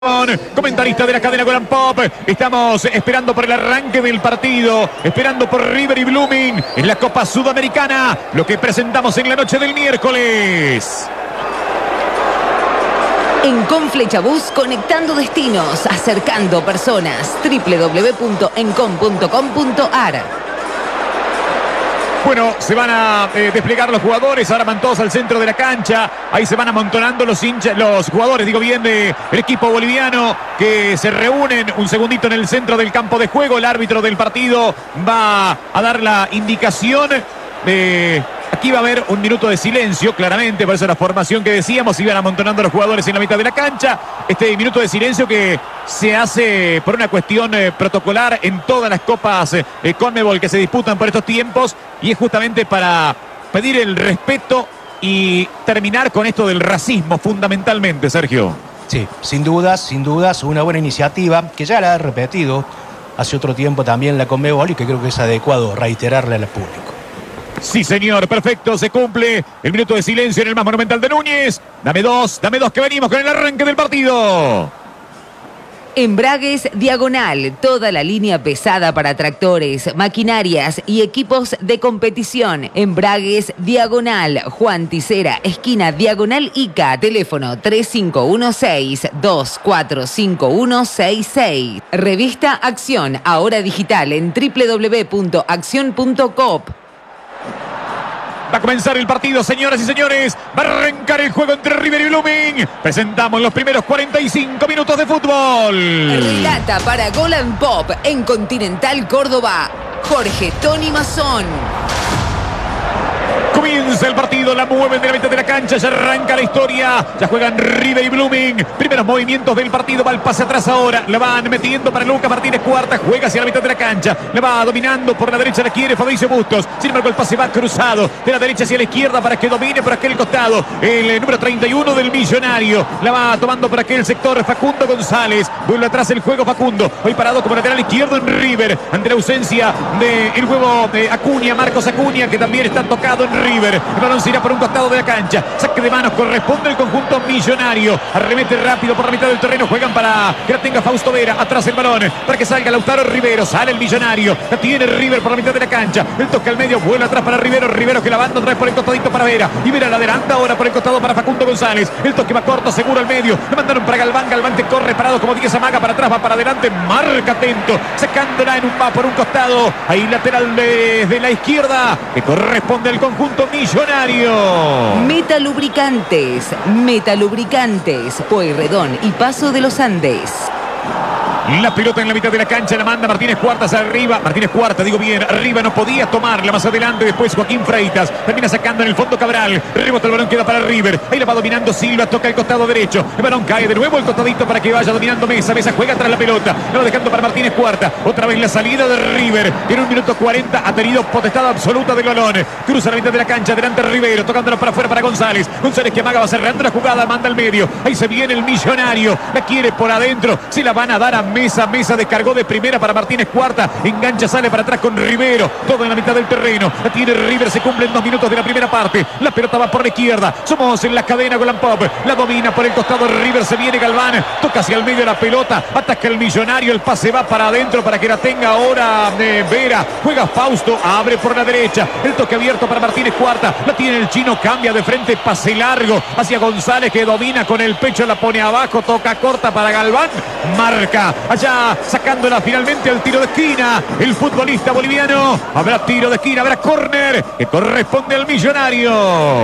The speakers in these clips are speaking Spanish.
Comentarista de la cadena Golan Pop. Estamos esperando por el arranque del partido, esperando por River y Blooming en la Copa Sudamericana, lo que presentamos en la noche del miércoles. En Conflechabús, conectando destinos, acercando personas. www.encom.com.ar. Bueno, se van a desplegar los jugadores, ahora van todos al centro de la cancha, ahí se van amontonando los jugadores, del equipo boliviano, que se reúnen un segundito en el centro del campo de juego. El árbitro del partido va a dar la indicación de... Aquí va a haber un minuto de silencio, claramente, por eso la formación que decíamos, iban amontonando los jugadores en la mitad de la cancha. Este minuto de silencio que se hace por una cuestión protocolar en todas las copas Conmebol que se disputan por estos tiempos, y es justamente para pedir el respeto y terminar con esto del racismo, fundamentalmente, Sergio. Sí, sin dudas, una buena iniciativa que ya la ha repetido hace otro tiempo también la Conmebol y que creo que es adecuado reiterarle al público. Sí, señor, perfecto, se cumple el minuto de silencio en el más monumental de Núñez. Dame dos, que venimos con el arranque del partido. Embragues Diagonal, toda la línea pesada para tractores, maquinarias y equipos de competición. Embragues Diagonal, Juan Ticera, esquina Diagonal Ica, teléfono 3516-245166. Revista Acción, ahora digital en www.accion.coop. Va a comenzar el partido, señoras y señores. Va a arrancar el juego entre River y Blooming. Presentamos los primeros 45 minutos de fútbol. Relata para Golan Pop en Continental Córdoba, Jorge Tony Mazón. Comienza el partido, la mueven de la mitad de la cancha, ya arranca la historia, ya juegan River y Blooming. Primeros movimientos del partido, va el pase atrás ahora, la van metiendo para Lucas Martínez Cuarta, juega hacia la mitad de la cancha, la va dominando por la derecha, la quiere Fabricio Bustos, sin embargo el pase va cruzado de la derecha hacia la izquierda para que domine por aquel costado el número 31 del Millonario, la va tomando por aquel sector Facundo González, vuelve atrás el juego Facundo, hoy parado como lateral izquierdo en River, ante la ausencia del juego de Acuña, Marcos Acuña, que también está tocado en River. El balón se irá por un costado de la cancha, saque de manos, corresponde el conjunto Millonario, arremete rápido por la mitad del terreno, juegan para que la tenga Fausto Vera, atrás el balón, para que salga Lautaro Rivero, sale el Millonario, la tiene River por la mitad de la cancha, el toque al medio, vuelve atrás para Rivero que la banda otra vez por el costadito para Vera, y Vera la adelanta ahora por el costado para Facundo González, el toque va corto, seguro al medio, le mandaron para Galván que corre parado como 10, amaga para atrás, va para adelante, marca atento, sacándola por un costado, ahí lateral desde la izquierda, que corresponde al conjunto Millonario. Metalubricantes, Pueyrredón y Paso de los Andes. La pelota en la mitad de la cancha, la manda Martínez Cuartas arriba. Martínez Cuarta, digo bien, arriba no podía tomarla más adelante. Después Joaquín Freitas, termina sacando en el fondo Cabral. Rebota el balón, queda para River. Ahí la va dominando Silva, toca el costado derecho. El balón cae de nuevo el costadito para que vaya dominando Mesa. Mesa juega tras la pelota. La va dejando para Martínez Cuarta. Otra vez la salida de River. En 1 minuto 40 ha tenido potestad absoluta del balón. Cruza la mitad de la cancha, delante Rivero, tocándolo para afuera para González. González que amaga, va cerrando la jugada, manda al medio. Ahí se viene el Millonario. La quiere por adentro. Se la van a dar a Mesa descargó de primera para Martínez Cuarta, engancha, sale para atrás con Rivero, todo en la mitad del terreno, la tiene River, se cumplen 2 minutos de la primera parte, la pelota va por la izquierda, somos en la cadena Golan Pop, la domina por el costado River, se viene Galván, toca hacia el medio la pelota, ataca el Millonario, el pase va para adentro para que la tenga ahora Vera, juega Fausto, abre por la derecha, el toque abierto para Martínez Cuarta, la tiene el chino, cambia de frente, pase largo hacia González que domina con el pecho, la pone abajo, toca corta para Galván, marca allá sacándola finalmente al tiro de esquina el futbolista boliviano. Habrá tiro de esquina, habrá córner que corresponde al Millonario.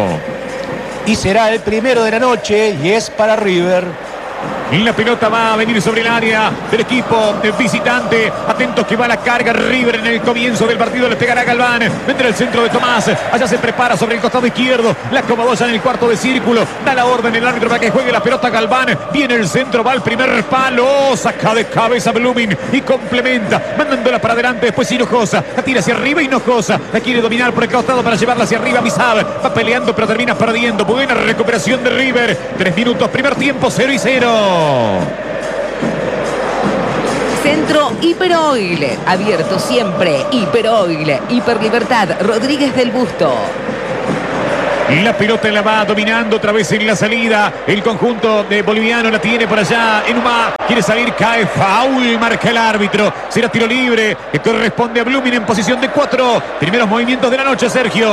Y será el primero de la noche y es para River. La pelota va a venir sobre el área del equipo visitante. Atentos que va la carga River en el comienzo del partido. Le pegará Galván. Vendrá el centro de Tomás. Allá se prepara sobre el costado izquierdo. La acomodó ya en el cuarto de círculo. Da la orden el árbitro para que juegue la pelota Galván. Viene el centro, va al primer palo. Saca de cabeza Blooming y complementa. Mandándola para adelante. Después Hinojosa. La tira hacia arriba Hinojosa. La quiere dominar por el costado para llevarla hacia arriba. Misab va peleando pero termina perdiendo. Buena recuperación de River. 3 minutos, primer tiempo, 0-0. Centro Hiperoil, abierto siempre. Hiperoil, Hiperlibertad, Rodríguez del Busto. La pelota la va dominando otra vez en la salida. El conjunto de boliviano la tiene por allá. Enumá quiere salir, cae, foul, marca el árbitro. Será tiro libre que corresponde a Blooming en posición de 4. Primeros movimientos de la noche, Sergio.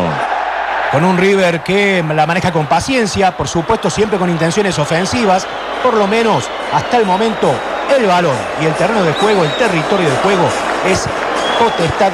Con un River que la maneja con paciencia, por supuesto siempre con intenciones ofensivas. Por lo menos hasta el momento el balón y el terreno de juego, el territorio de juego es potestad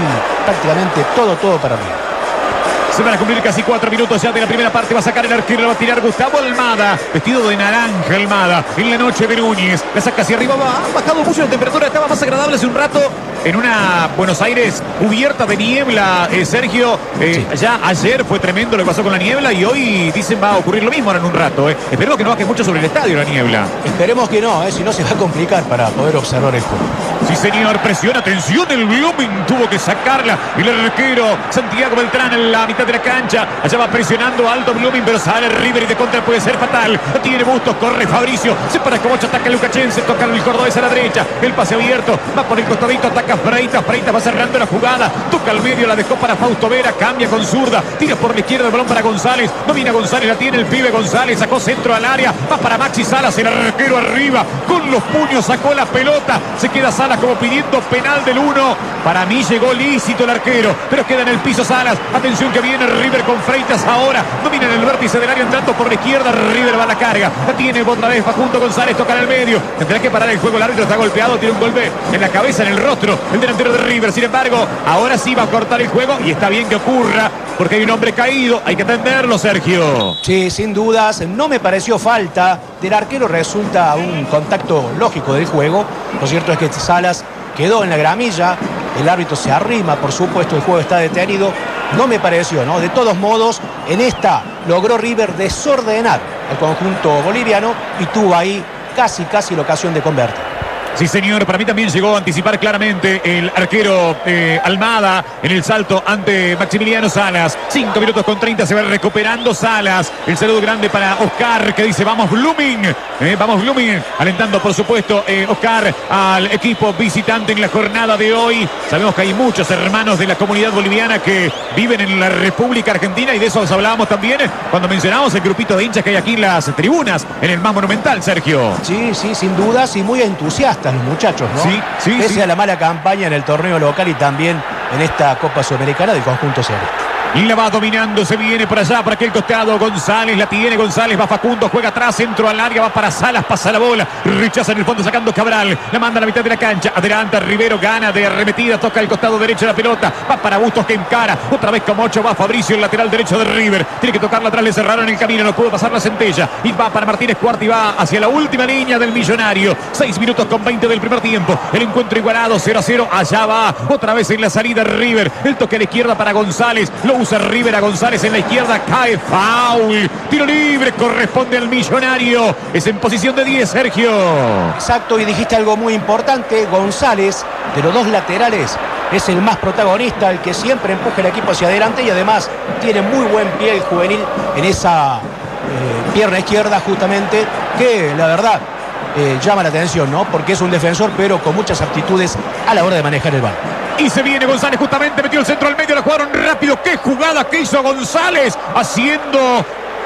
y prácticamente todo para River. Se van a cumplir casi 4 minutos ya de la primera parte. Va a sacar el arquero, lo va a tirar Gustavo Almada. Vestido de naranja Almada. En la noche de Núñez. La saca hacia arriba. Ha bajado mucho la temperatura. Estaba más agradable hace un rato. En una Buenos Aires cubierta de niebla, Sergio. Sí. Ya ayer fue tremendo lo que pasó con la niebla. Y hoy dicen va a ocurrir lo mismo ahora en un rato. Esperemos que no baje mucho sobre el estadio la niebla. Esperemos que no, si no se va a complicar para poder observar el juego. Sí, señor, presión, atención, el Blooming tuvo que sacarla. El arquero Santiago Beltrán en la mitad de la cancha. Allá va presionando alto Blooming, pero sale River y de contra puede ser fatal. Tiene Bustos, corre Fabricio, se para Comocho, ataca Lucachense, toca el cordobés a la derecha. El pase abierto, va por el costadito, ataca Freitas, Freitas va cerrando la jugada. Toca al medio, la dejó para Fausto Vera, cambia con zurda, tira por la izquierda el balón para González. Domina González, la tiene el pibe González, sacó centro al área, va para Maxi Salas, el arquero arriba, con los puños sacó la pelota. Se queda Salas como pidiendo penal del 1. Para mí llegó lícito el arquero, pero queda en el piso Salas. Atención que viene River con Freitas ahora. Domina en el vértice del área entrando por la izquierda. River va a la carga. La tiene otra vez Facundo González, toca en el medio. Tendrá que parar el juego, el árbitro está golpeado, tiene un golpe en la cabeza, en el rostro. El delantero de River, sin embargo, ahora sí va a cortar el juego y está bien que ocurra porque hay un hombre caído. Hay que atenderlo, Sergio. Sí, sin dudas, no me pareció falta del arquero, resulta un contacto lógico del juego. Lo cierto es que Salas quedó en la gramilla, el árbitro se arrima, por supuesto el juego está detenido. No me pareció, ¿no? De todos modos, en esta logró River desordenar al conjunto boliviano y tuvo ahí casi la ocasión de convertir. Sí, señor, para mí también llegó a anticipar claramente el arquero Almada en el salto ante Maximiliano Salas. 5 minutos con 30, se va recuperando Salas. El saludo grande para Oscar que dice vamos Blooming. Vamos Blooming, alentando por supuesto Oscar al equipo visitante en la jornada de hoy. Sabemos que hay muchos hermanos de la comunidad boliviana que viven en la República Argentina y de eso hablábamos también cuando mencionamos el grupito de hinchas que hay aquí en las tribunas, en el más monumental, Sergio. Sí, sin dudas y muy entusiastas los muchachos, ¿no? Sí. Pese a la mala campaña en el torneo local y también en esta Copa Sudamericana del conjunto celeste. Y la va dominando, se viene por allá, por aquel costado, González, la tiene González, va Facundo, juega atrás, centro al área, va para Salas, pasa la bola, rechaza en el fondo sacando Cabral, la manda a la mitad de la cancha, adelanta Rivero, gana de arremetida, toca el costado derecho de la pelota, va para Bustos que encara, otra vez Camacho, va Fabricio, el lateral derecho de River, tiene que tocarla atrás, le cerraron el camino, no pudo pasar la Centella, y va para Martínez Cuarta y va hacia la última línea del Millonario, 6 minutos con 20 del primer tiempo, el encuentro igualado, 0-0, allá va, otra vez en la salida River, el toque a la izquierda para González, lo usa River a González en la izquierda, cae, foul, tiro libre, corresponde al Millonario, es en posición de 10, Sergio. Exacto, y dijiste algo muy importante, González, de los dos laterales, es el más protagonista, el que siempre empuja el equipo hacia adelante y además tiene muy buen pie el juvenil en esa pierna izquierda justamente, que la verdad llama la atención, ¿no? Porque es un defensor, pero con muchas aptitudes a la hora de manejar el balón. Y se viene González, justamente metió el centro al medio, la jugaron rápido. ¡Qué jugada que hizo González! Haciendo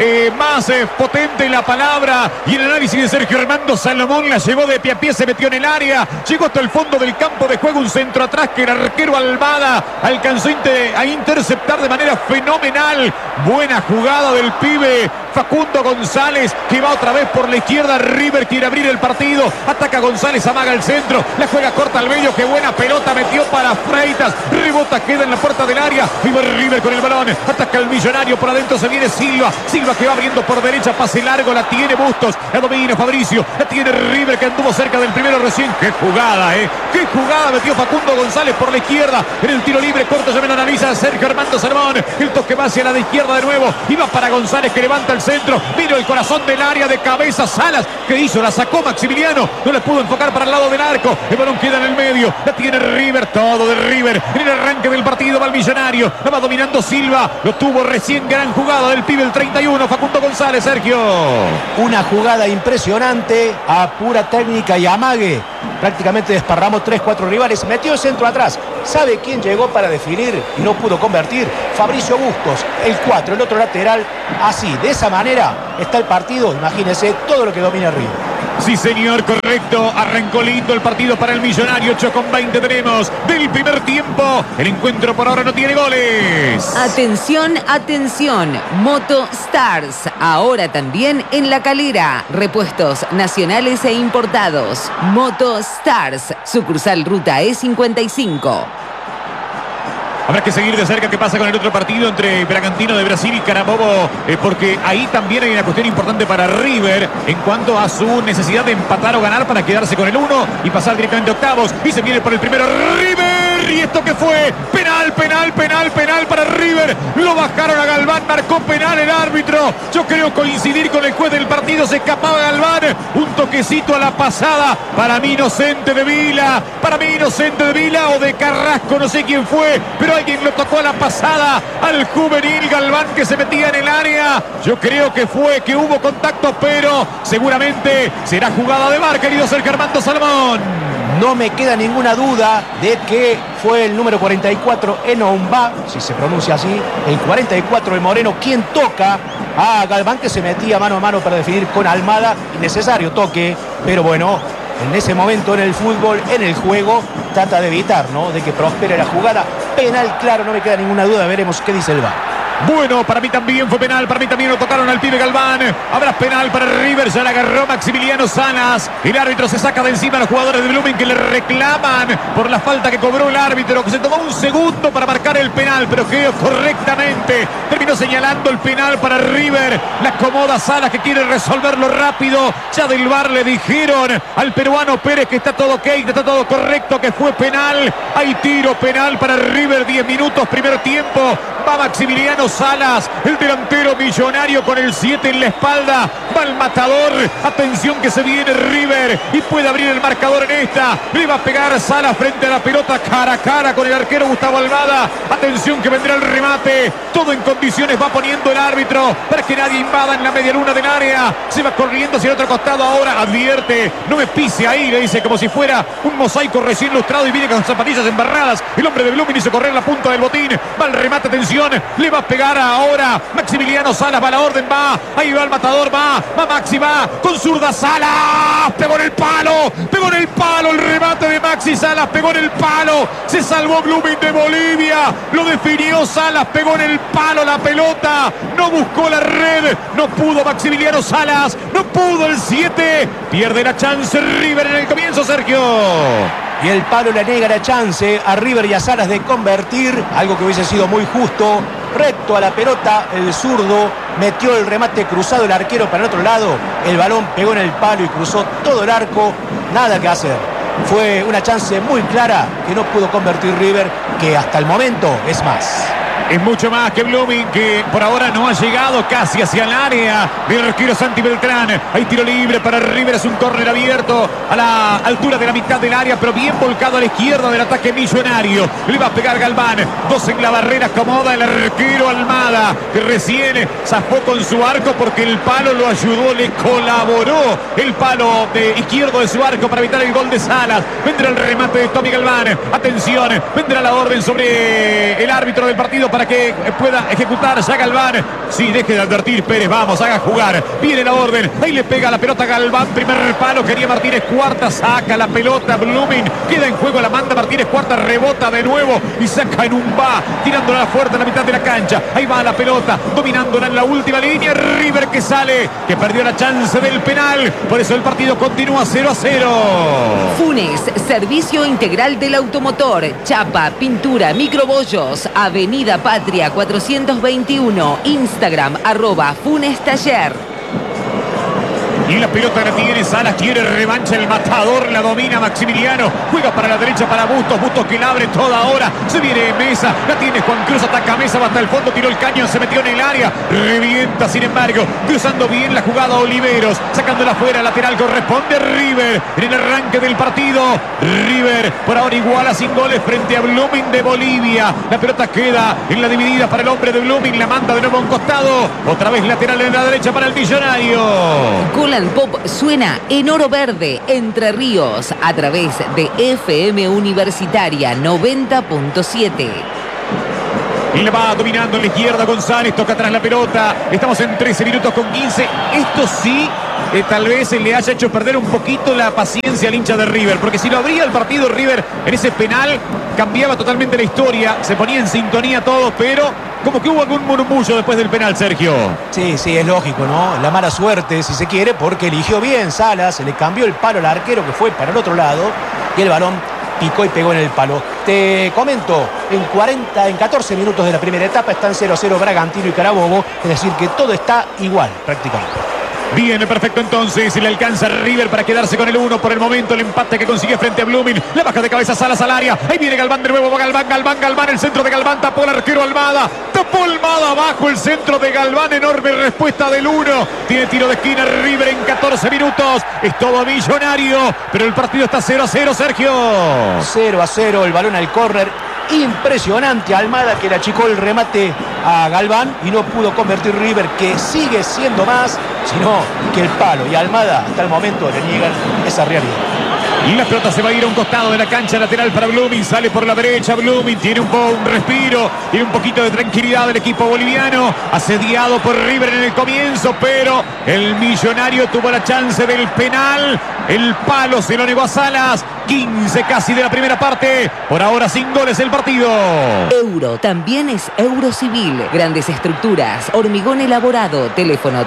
más potente la palabra y el análisis de Sergio Armando Salomón. La llevó de pie a pie, se metió en el área, llegó hasta el fondo del campo de juego, un centro atrás que el arquero Almada alcanzó a interceptar de manera fenomenal. Buena jugada del pibe Facundo González, que va otra vez por la izquierda. River quiere abrir el partido, ataca González, amaga el centro, la juega corta al medio, qué buena pelota metió para Freitas, rebota, queda en la puerta del área, viva River con el balón, ataca el Millonario, por adentro se viene Silva que va abriendo por derecha, pase largo, la tiene Bustos, la domina Fabricio, la tiene River que anduvo cerca del primero recién. ¡Qué jugada, qué jugada metió Facundo González por la izquierda, en el tiro libre corto, ya me lo analiza Sergio Armando Salomón, el toque va hacia la de izquierda de nuevo, y va para González que levanta el centro, vino el corazón del área de cabeza, Salas, que hizo, la sacó Maximiliano, no la pudo enfocar para el lado del arco, el balón queda en el medio, la tiene River, todo de River, en el arranque del partido va el Millonario, la va dominando Silva, lo tuvo recién, gran jugada del pibe el 31, Facundo González, Sergio. Una jugada impresionante, a pura técnica y amague, prácticamente desparramó 3-4 rivales, metió el centro atrás, ¿Sabe quién llegó para definir y no pudo convertir? Fabricio Bustos, el 4, el otro lateral. Así, de esa manera está el partido. Imagínense todo lo que domina River. Sí, señor, correcto. Arrancó lindo el partido para el Millonario. 8:20 tenemos del primer tiempo. El encuentro por ahora no tiene goles. Atención, atención. Moto Stars. Ahora también en La Calera. Repuestos nacionales e importados. Moto Stars. Sucursal Ruta E55. Habrá que seguir de cerca qué pasa con el otro partido entre Bragantino de Brasil y Carabobo, porque ahí también hay una cuestión importante para River en cuanto a su necesidad de empatar o ganar para quedarse con el 1 y pasar directamente a octavos. Y se viene por el primero River. ¿Y esto qué fue? Penal para River. Lo bajaron a Galván, marcó penal el árbitro. Yo creo coincidir con el juez del partido. Se escapaba Galván. Un toquecito a la pasada. Para mí inocente de Vila. O de Carrasco, no sé quién fue. Pero alguien lo tocó a la pasada al juvenil Galván que se metía en el área. Yo creo que hubo contacto, pero seguramente será jugada de VAR, querido Sergio Armando Salomón. No me queda ninguna duda de que fue el número 44, Enomba, si se pronuncia así, el 44 de Moreno, quien toca a Galván, que se metía mano a mano para definir con Almada. Innecesario toque, pero bueno, en ese momento en el fútbol, en el juego, trata de evitar, ¿no?, de que prospere la jugada. Penal, claro, no me queda ninguna duda. Veremos qué dice el VAR. Bueno, para mí también fue penal, para mí también lo tocaron al pibe Galván. Habrá penal para River, ya la agarró Maximiliano Salas. El árbitro se saca de encima a los jugadores de Blooming que le reclaman por la falta que cobró el árbitro, que se tomó un segundo para marcar el penal, pero que correctamente terminó señalando el penal para River. La acomoda Salas, que quiere resolverlo rápido. Ya del VAR le dijeron al peruano Pérez que está todo ok, que está todo correcto, que fue penal. Hay tiro penal para River, 10 minutos, primer tiempo. Va Maximiliano Salas, el delantero Millonario con el 7 en la espalda. Va el matador. Atención que se viene River y puede abrir el marcador en esta. Le va a pegar Salas frente a la pelota, cara a cara con el arquero Gustavo Almada. Atención que vendrá el remate. Todo en condiciones va poniendo el árbitro para que nadie invada en la media luna del área. Se va corriendo hacia el otro costado ahora. Advierte, no me pise ahí, le dice, como si fuera un mosaico recién lustrado y viene con zapatillas embarradas. El hombre de Blooming hizo correr la punta del botín. Va el remate, atención. Le va a pegar ahora Maximiliano Salas, va la orden, va, ahí va el matador, va Maxi, va con zurda Salas, pegó en el palo, el remate de Maxi Salas, pegó en el palo, se salvó Blooming de Bolivia, lo definió Salas, pegó en el palo la pelota, no buscó la red, no pudo Maximiliano Salas, no pudo el 7, pierde la chance River en el comienzo, Sergio. Y el palo le niega la chance a River y a Salas de convertir, algo que hubiese sido muy justo. Recto a la pelota, el zurdo metió el remate cruzado, el arquero para el otro lado. El balón pegó en el palo y cruzó todo el arco. Nada que hacer. Fue una chance muy clara que no pudo convertir River, que hasta el momento es más. Es mucho más que Blooming, que por ahora no ha llegado casi hacia el área del arquero Santi Beltrán. Hay tiro libre para River, es un córner abierto a la altura de la mitad del área, pero bien volcado a la izquierda del ataque Millonario. Le va a pegar Galván, 2 en la barrera, acomoda el arquero Almada, que recién zafó con su arco porque el palo lo ayudó, le colaboró el palo de izquierdo de su arco para evitar el gol de Salas. Vendrá el remate de Tommy Galván, atención, vendrá la orden sobre el árbitro del partido para que pueda ejecutar ya Galván. Sí, deje de advertir Pérez, vamos, haga jugar. Viene la orden, ahí le pega la pelota Galván, primer palo, quería Martínez Cuarta, saca la pelota Blooming, queda en juego, la manda Martínez Cuarta, rebota de nuevo y saca en un va, tirándola fuerte en la mitad de la cancha. Ahí va la pelota, dominándola en la última línea. River que sale, que perdió la chance del penal, por eso el partido continúa 0-0. Funes, servicio integral del automotor, chapa, pintura, microbollos, Avenida Patria 421, Instagram @FunesTaller. Y la pelota la tiene Salas, quiere revancha el matador, la domina Maximiliano, juega para la derecha para Bustos que la abre toda ahora, se viene Mesa, la tiene Juan Cruz, ataca Mesa, va hasta el fondo, tiró el cañón, se metió en el área, revienta sin embargo, cruzando bien la jugada Oliveros, sacándola fuera, lateral corresponde a River, en el arranque del partido, River por ahora iguala sin goles frente a Blooming de Bolivia, la pelota queda en la dividida para el hombre de Blooming, la manda de nuevo a un costado, otra vez lateral en la derecha para el Millonario. Golan Rock and Pop suena en Oro Verde, Entre Ríos, a través de FM Universitaria 90.7. Y le va dominando en la izquierda González, toca atrás la pelota. Estamos en 13 minutos con 15. Esto sí, tal vez le haya hecho perder un poquito la paciencia al hincha de River. Porque si lo abría el partido River en ese penal, cambiaba totalmente la historia. Se ponía en sintonía todo, pero como que hubo algún murmullo después del penal, Sergio. Sí, es lógico, ¿no? La mala suerte, si se quiere, porque eligió bien Salas, se le cambió el palo al arquero que fue para el otro lado y el balón picó y pegó en el palo. Te comento, en 14 minutos de la primera etapa están 0-0 Bragantino y Carabobo, es decir que todo está igual prácticamente. Viene perfecto entonces, le alcanza River para quedarse con el 1 por el momento, el empate que consigue frente a Blooming, la baja de cabeza Salas al área, ahí viene Galván de nuevo, va Galván, el centro de Galván, tapó el arquero Almada abajo el centro de Galván, enorme respuesta del 1, tiene tiro de esquina River en 14 minutos, es todo millonario, pero el partido está 0-0, Sergio. 0-0, el balón al córner, impresionante Almada que le achicó el remate a Galván y no pudo convertir River, que sigue siendo más, sino que el palo, y Almada hasta el momento le niegan esa realidad. Y la pelota se va a ir a un costado de la cancha lateral para Blooming, sale por la derecha Blooming, tiene un respiro, tiene un poquito de tranquilidad del equipo boliviano, asediado por River en el comienzo, pero el millonario tuvo la chance del penal, el palo se lo negó a Salas, 15 casi de la primera parte, por ahora sin goles el partido. Euro, también es Eurocivil, grandes estructuras, hormigón elaborado, teléfono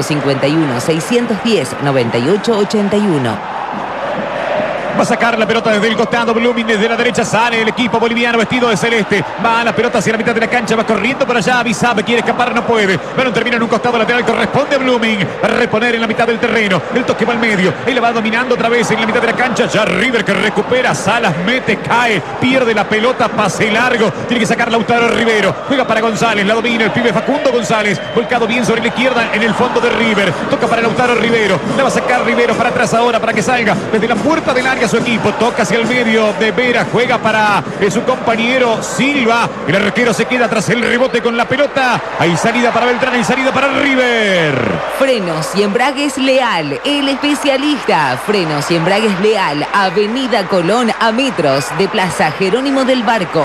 351-610-9881. Va a sacar la pelota desde el costado Blooming, desde la derecha sale el equipo boliviano vestido de celeste, va la pelota hacia la mitad de la cancha, va corriendo para allá, Bisabe quiere escapar, no puede, pero termina en un costado lateral, corresponde a Blooming, a reponer en la mitad del terreno, el toque va al medio, ahí la va dominando otra vez en la mitad de la cancha, ya River que recupera, Salas mete, cae, pierde la pelota, pase largo, tiene que sacar Lautaro Rivero, juega para González, la domina el pibe Facundo González, volcado bien sobre la izquierda en el fondo de River, toca para Lautaro Rivero, la va a sacar Rivero para atrás ahora para que salga desde la puerta del área su equipo, toca hacia el medio de Vera, juega para su compañero Silva, el arquero se queda tras el rebote con la pelota, hay salida para Beltrán, hay salida para River. Frenos y embragues Leal, el especialista. Frenos y embragues Leal, Avenida Colón a metros de Plaza Jerónimo del Barco.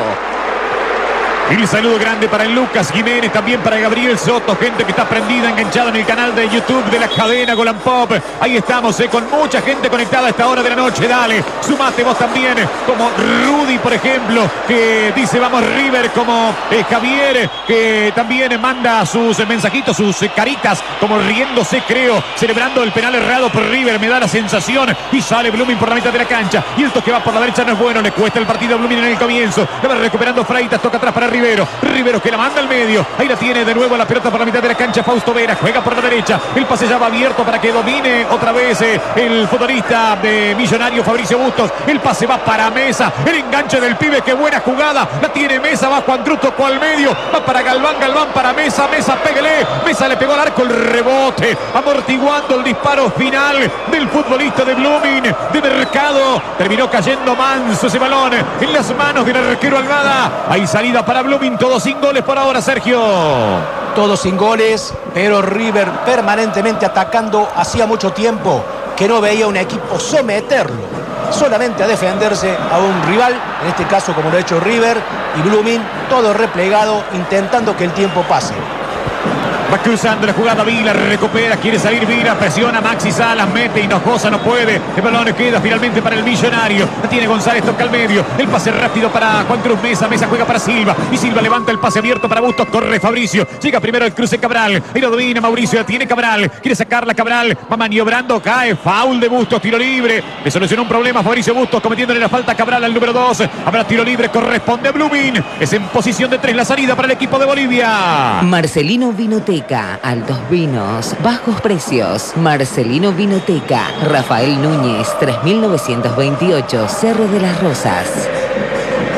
El saludo grande para el Lucas Jiménez, también para Gabriel Soto, gente que está prendida, enganchada en el canal de YouTube de la cadena Golan Pop. Ahí estamos, con mucha gente conectada a esta hora de la noche. Dale, sumate vos también, como Rudy, por ejemplo, que dice vamos River, como Javier, que también manda sus mensajitos, sus caritas, como riéndose, creo, celebrando el penal errado por River, me da la sensación, y sale Blooming por la mitad de la cancha, y el toque va por la derecha no es bueno, le cuesta el partido a Blooming en el comienzo, le va recuperando Freitas, toca atrás para Rivero que la manda al medio, ahí la tiene de nuevo la pelota por la mitad de la cancha, Fausto Vera juega por la derecha, el pase ya va abierto para que domine otra vez el futbolista de Millonario Fabricio Bustos, el pase va para Mesa, el enganche del pibe, qué buena jugada, la tiene Mesa, va Juan Cruz, tocó al medio, va para Galván para Mesa, pégale, Mesa le pegó al arco, el rebote, amortiguando el disparo final del futbolista de Blooming, de Mercado, terminó cayendo manso ese balón en las manos del arquero Almada, hay salida para Blooming, todos sin goles por ahora, Sergio. Todos sin goles, pero River permanentemente atacando, hacía mucho tiempo que no veía un equipo someterlo, solamente a defenderse a un rival, en este caso como lo ha hecho River, y Blooming todo replegado, intentando que el tiempo pase. Va cruzando la jugada Vila, recupera, quiere salir Vila, presiona Maxi Salas, mete, Hinojosa no puede, el balón queda finalmente para el Millonario, la tiene González, toca al medio, el pase rápido para Juan Cruz Mesa, Mesa juega para Silva, y Silva levanta el pase abierto para Bustos, corre Fabricio, llega primero el cruce Cabral, ahí lo domina Mauricio, la tiene Cabral, quiere sacarla Cabral, va maniobrando, cae, foul de Bustos, tiro libre, le solucionó un problema Fabricio Bustos, cometiéndole la falta a Cabral al número 2, habrá tiro libre, corresponde a Blooming, es en posición de 3 la salida para el equipo de Bolivia. Marcelino Vinoteca, altos vinos, bajos precios. Marcelino Vinoteca, Rafael Núñez, 3928, Cerro de las Rosas.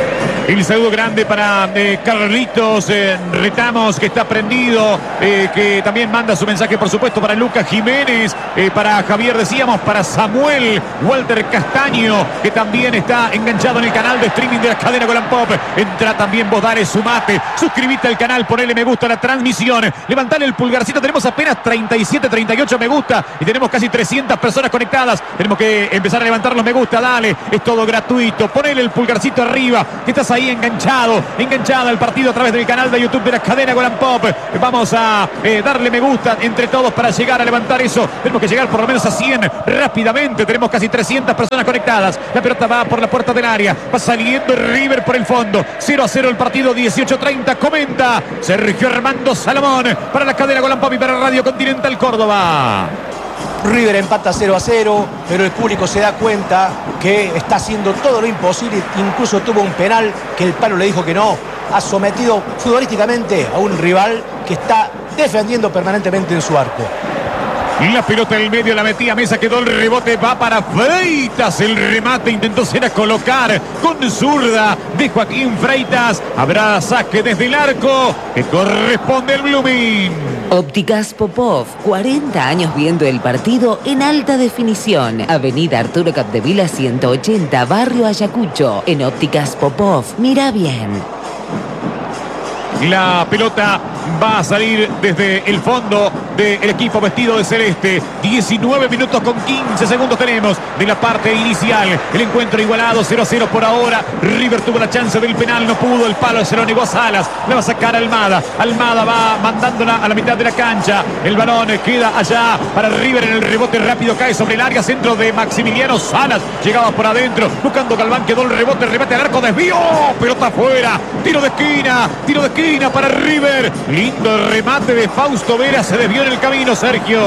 El saludo grande para Carlitos Retamos, que está prendido, que también manda su mensaje, por supuesto, para Lucas Jiménez, para Javier, decíamos, para Samuel Walter Castaño, que también está enganchado en el canal de streaming de la cadena Golan Pop. Entra también vos, dale, sumate, suscribite al canal, ponele me gusta a la transmisión, levantale el pulgarcito. Tenemos apenas 37, 38 me gusta y tenemos casi 300 personas conectadas. Tenemos que empezar a levantar los me gusta, dale, es todo gratuito. Ponele el pulgarcito arriba, que estás ahí enganchada al partido a través del canal de YouTube de la cadena Golan Pop. Vamos a darle me gusta entre todos para llegar a levantar eso. Tenemos que llegar por lo menos a 100 rápidamente. Tenemos casi 300 personas conectadas. La pelota va por la puerta del área, va saliendo River por el fondo. 0-0 el partido, 18:30. Comenta Sergio Armando Salomón para la cadena Golan Pop y para Radio Continental Córdoba. River empata 0-0, pero el público se da cuenta que está haciendo todo lo imposible. Incluso tuvo un penal que el palo le dijo que no. Ha sometido futbolísticamente a un rival que está defendiendo permanentemente en su arco. La pelota en el medio, la metía Mesa, quedó el rebote, va para Freitas, el remate intentó ser a colocar con zurda de Joaquín Freitas. Habrá saque desde el arco que corresponde al Blooming. Ópticas Popov, 40 años viendo el partido en alta definición. Avenida Arturo Capdevila 180, Barrio Ayacucho. En Ópticas Popov, mira bien. La pelota va a salir desde el fondo del equipo vestido de celeste. 19 minutos con 15 segundos tenemos de la parte inicial. El encuentro igualado, 0-0 por ahora. River tuvo la chance del penal, no pudo. El palo se lo negó a Salas. La va a sacar Almada. Almada va mandándola a la mitad de la cancha. El balón queda allá para River en el rebote rápido. Cae sobre el área, centro de Maximiliano Salas. Llegaba por adentro, buscando Galván. Quedó el rebote, remate al arco, desvío. Pelota afuera. Tiro de esquina para River. Lindo remate de Fausto Vera, se desvió en el camino, Sergio.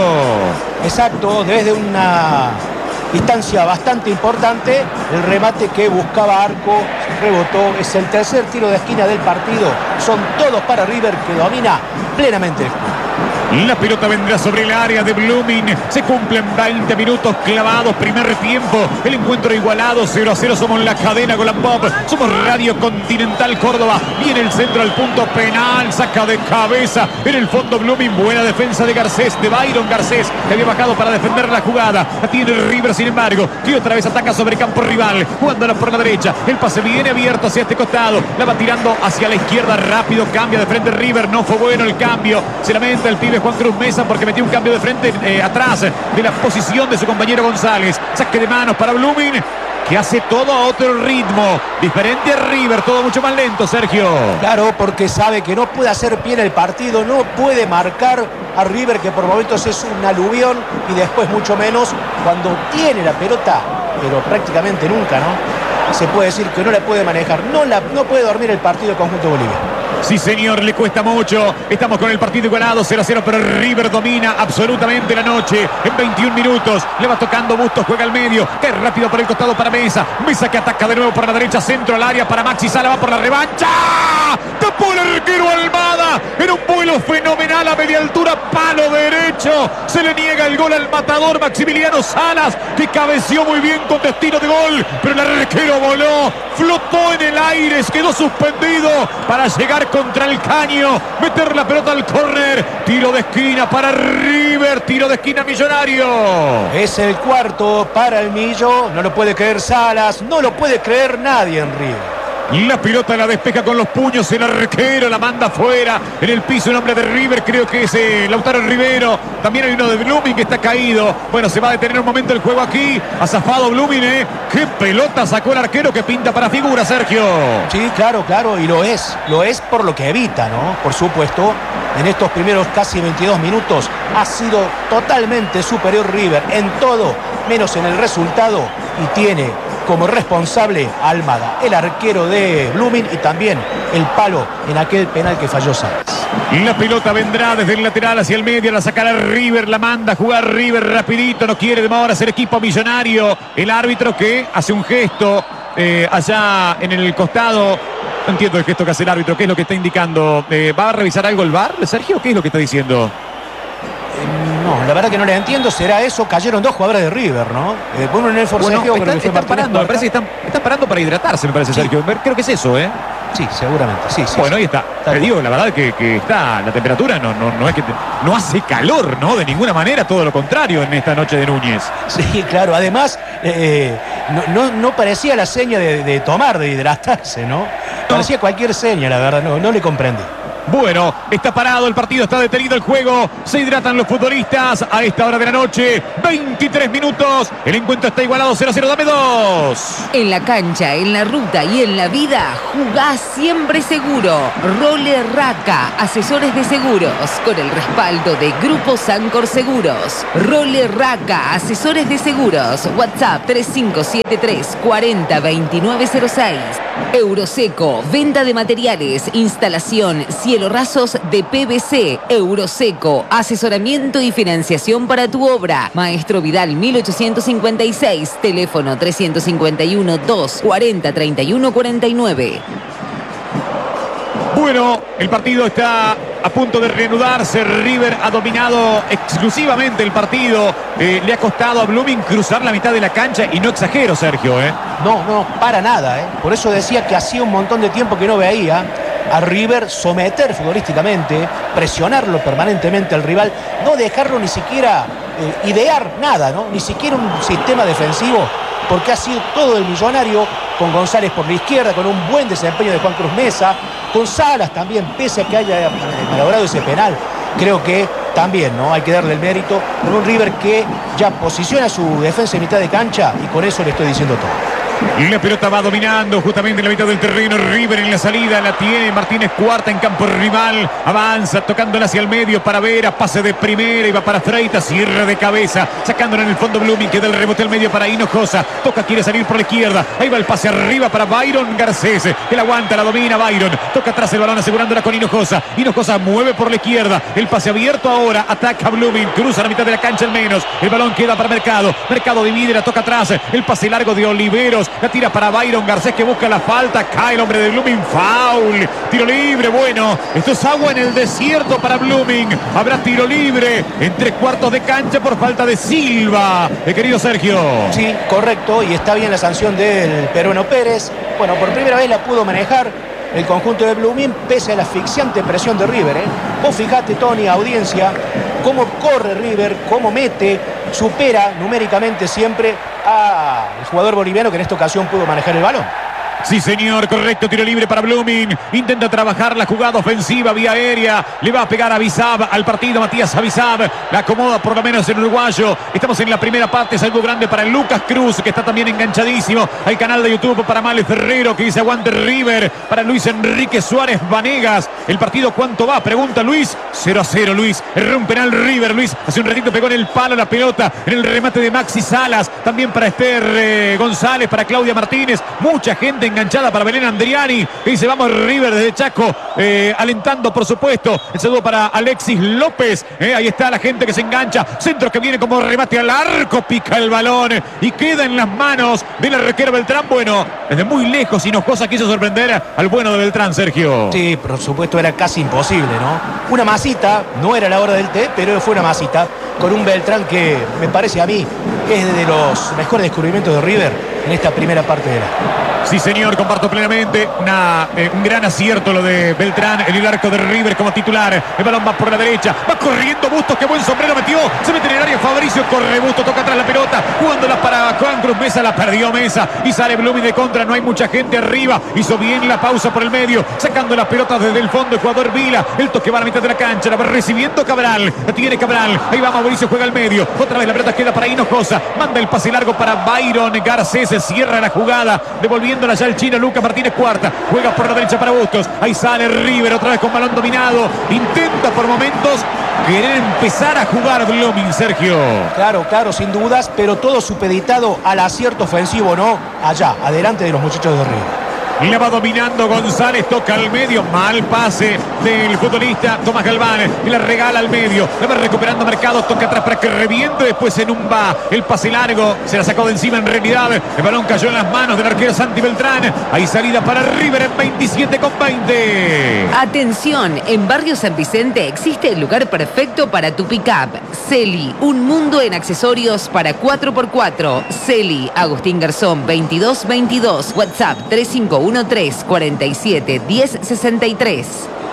Exacto, desde una distancia bastante importante, el remate que buscaba Arco rebotó. Es el tercer tiro de esquina del partido. Son todos para River, que domina plenamente el juego. La pelota vendrá sobre el área de Blooming. Se cumplen 20 minutos clavados. Primer tiempo. El encuentro igualado. 0-0. Somos la cadena Golan Pop. Somos Radio Continental Córdoba. Viene el centro al punto penal. Saca de cabeza. En el fondo Blooming. Buena defensa de Garcés. De Byron Garcés. Que había bajado para defender la jugada. La tiene River, sin embargo. Que otra vez ataca sobre campo rival. Jugándola por la derecha. El pase viene abierto hacia este costado. La va tirando hacia la izquierda. Rápido. Cambia de frente River. No fue bueno el cambio. Se lamenta el pibe Juan Cruz Mesa porque metió un cambio de frente atrás de la posición de su compañero González. Saque de manos para Blooming, que hace todo a otro ritmo. Diferente a River, todo mucho más lento, Sergio. Claro, porque sabe que no puede hacer pie en el partido, no puede marcar a River, que por momentos es un aluvión, y después mucho menos cuando tiene la pelota, pero prácticamente nunca, ¿no? Se puede decir que no la puede manejar, no puede dormir el partido el conjunto Bolivia. Sí, señor, le cuesta mucho. Estamos con el partido igualado, 0-0, pero River domina absolutamente la noche. En 21 minutos le va tocando Bustos, juega al medio. Qué rápido por el costado para Mesa. Mesa que ataca de nuevo por la derecha, centro al área para Maxi Sala, va por la revancha. Tapó el arquero Almada. Era un vuelo fenomenal a media altura, palo derecho. Se le niega el gol al matador Maximiliano Salas, que cabeció muy bien con destino de gol. Pero el arquero voló, flotó en el aire, quedó suspendido para llegar contra el caño, meter la pelota al córner. Tiro de esquina para River, tiro de esquina Millonario. Es el cuarto para el Millo, no lo puede creer Salas, no lo puede creer nadie en River. La pelota la despeja con los puños, el arquero la manda afuera. En el piso un hombre de River, creo que es Lautaro Rivero. También hay uno de Blooming que está caído. Bueno, se va a detener un momento el juego aquí. Ha zafado Blooming, Qué pelota sacó el arquero, que pinta para figura, Sergio. Sí, claro, y lo es por lo que evita, ¿no? Por supuesto, en estos primeros casi 22 minutos ha sido totalmente superior River en todo, menos en el resultado, y tiene como responsable a Almada, el arquero de Blooming, y también el palo en aquel penal que falló Salas. La pelota vendrá desde el lateral hacia el medio, la sacará River, la manda a jugar River rapidito, no quiere demorar el equipo Millonario. El árbitro que hace un gesto allá en el costado. No entiendo el gesto que hace el árbitro, ¿qué es lo que está indicando? ¿Va a revisar algo el VAR, Sergio? ¿Qué es lo que está diciendo? No, la verdad que no le entiendo. ¿Será eso? Cayeron dos jugadores de River, ¿no? Uno en el forcejeo. Bueno, están parando, me parece que están parando para hidratarse, me parece, Sergio. Creo que es eso, Sí, seguramente, sí. Bueno, ahí está. Te digo, la verdad que está la temperatura, no es que no hace calor, ¿no? De ninguna manera, todo lo contrario en esta noche de Núñez. Sí, claro. Además, no parecía la seña de tomar, de hidratarse, ¿no? Parecía cualquier seña, la verdad, no le comprendí. Bueno, está parado el partido, está detenido el juego. Se hidratan los futbolistas a esta hora de la noche. 23 minutos. El encuentro está igualado 0-0. Dame 2. En la cancha, en la ruta y en la vida, jugás siempre seguro. Role Raca, asesores de seguros, con el respaldo de Grupo Sancor Seguros. Role Raca, asesores de seguros. WhatsApp 3573 40 2906. Euroseco, venta de materiales, instalación, cielo rasos de PVC. Euroseco, asesoramiento y financiación para tu obra. Maestro Vidal 1856, teléfono 351 240 31 49. Bueno, el partido está a punto de reanudarse. River ha dominado exclusivamente el partido. Le ha costado a Blooming cruzar la mitad de la cancha y no exagero, Sergio. No, para nada. Por eso decía que hacía un montón de tiempo que no veía a River someter futbolísticamente, presionarlo permanentemente al rival, no dejarlo ni siquiera idear nada, ¿no? Ni siquiera un sistema defensivo, porque ha sido todo el Millonario con González por la izquierda, con un buen desempeño de Juan Cruz Mesa, con Salas también, pese a que haya malogrado ese penal. Creo que también, ¿no? Hay que darle el mérito con un River que ya posiciona su defensa en mitad de cancha, y con eso le estoy diciendo todo. Y la pelota va dominando justamente en la mitad del terreno. River en la salida la tiene Martínez Cuarta en campo rival. Avanza tocándola hacia el medio para Vera. Pase de primera y va para Freitas. Cierre de cabeza. Sacándola en el fondo Blooming. Queda el rebote al medio para Hinojosa. Toca, quiere salir por la izquierda. Ahí va el pase arriba para Byron Garcés. Él aguanta, la domina Byron. Toca atrás el balón asegurándola con Hinojosa. Hinojosa mueve por la izquierda. El pase abierto ahora. Ataca Blooming. Cruza la mitad de la cancha al menos. El balón queda para Mercado. Mercado divide, la toca atrás. El pase largo de Oliveros. La tira para Byron Garcés que busca la falta. Cae el hombre de Blooming. Foul. Tiro libre. Bueno, esto es agua en el desierto para Blooming. Habrá tiro libre en 3/4 de cancha por falta de Silva. Querido Sergio. Sí, correcto. Y está bien la sanción del peruano Pérez. Bueno, por primera vez la pudo manejar el conjunto de Blooming pese a la asfixiante presión de River. Vos fijate, Tony, audiencia, cómo corre River, cómo mete, supera numéricamente siempre al jugador boliviano que en esta ocasión pudo manejar el balón. Sí, señor, correcto, tiro libre para Blooming. Intenta trabajar la jugada ofensiva vía aérea. Le va a pegar a Abisab al partido Matías Abisab. La acomoda por lo menos el uruguayo. Estamos en la primera parte, es algo grande para Lucas Cruz, que está también enganchadísimo al canal de YouTube, para Male Ferrero, que dice aguante River, para Luis Enrique Suárez Vanegas. El partido, ¿cuánto va? Pregunta Luis. 0-0, Luis. Erró un penal River, Luis. Hace un ratito pegó en el palo la pelota, en el remate de Maxi Salas. También para Esther González, para Claudia Martínez. Mucha gente enganchada para Belén Andriani, que dice vamos River desde Chaco, alentando por supuesto. El saludo para Alexis López, ahí está la gente que se engancha, centro que viene como remate al arco, pica el balón y queda en las manos del arquero Beltrán. Bueno, desde muy lejos Hinojosa quiso sorprender al bueno de Beltrán, Sergio. Sí, por supuesto era casi imposible, ¿no? Una masita, no era la hora del té, pero fue una masita con un Beltrán que me parece a mí es de los mejores descubrimientos de River en esta primera parte de la... Sí, señor, comparto plenamente. Un gran acierto lo de Beltrán en el arco de River como titular. El balón va por la derecha. Va corriendo Bustos. Qué buen sombrero metió. Se mete en el área Fabricio. Corre Bustos. Toca atrás la pelota. Jugándola para Juan Cruz Mesa. La perdió Mesa. Y sale Blooming de contra. No hay mucha gente arriba. Hizo bien la pausa por el medio. Sacando las pelotas desde el fondo. El jugador Vila. El toque va a la mitad de la cancha. La va recibiendo Cabral. La tiene Cabral. Ahí va Mauricio. Juega al medio. Otra vez la pelota queda para Hinojosa. Manda el pase largo para Byron Garcés. Se cierra la jugada. Devolviendo ya el chino Lucas Martínez Cuarta. Juega por la derecha para Bustos. Ahí sale River otra vez con balón dominado. Intenta por momentos querer empezar a jugar Blooming, Sergio. Claro, sin dudas, pero todo supeditado al acierto ofensivo, ¿no? Allá, adelante de los muchachos de River. La va dominando González, toca al medio, mal pase del futbolista Tomás Galván, y la regala al medio, la va recuperando Mercado, toca atrás para que reviente, después en un va, el pase largo, se la sacó de encima en realidad, el balón cayó en las manos del arquero Santi Beltrán, hay salida para River en 27,20. Atención, en Barrio San Vicente existe el lugar perfecto para tu pick-up. Celi, un mundo en accesorios para 4x4. Celi, Agustín Garzón 2222, WhatsApp 351 1347-1063.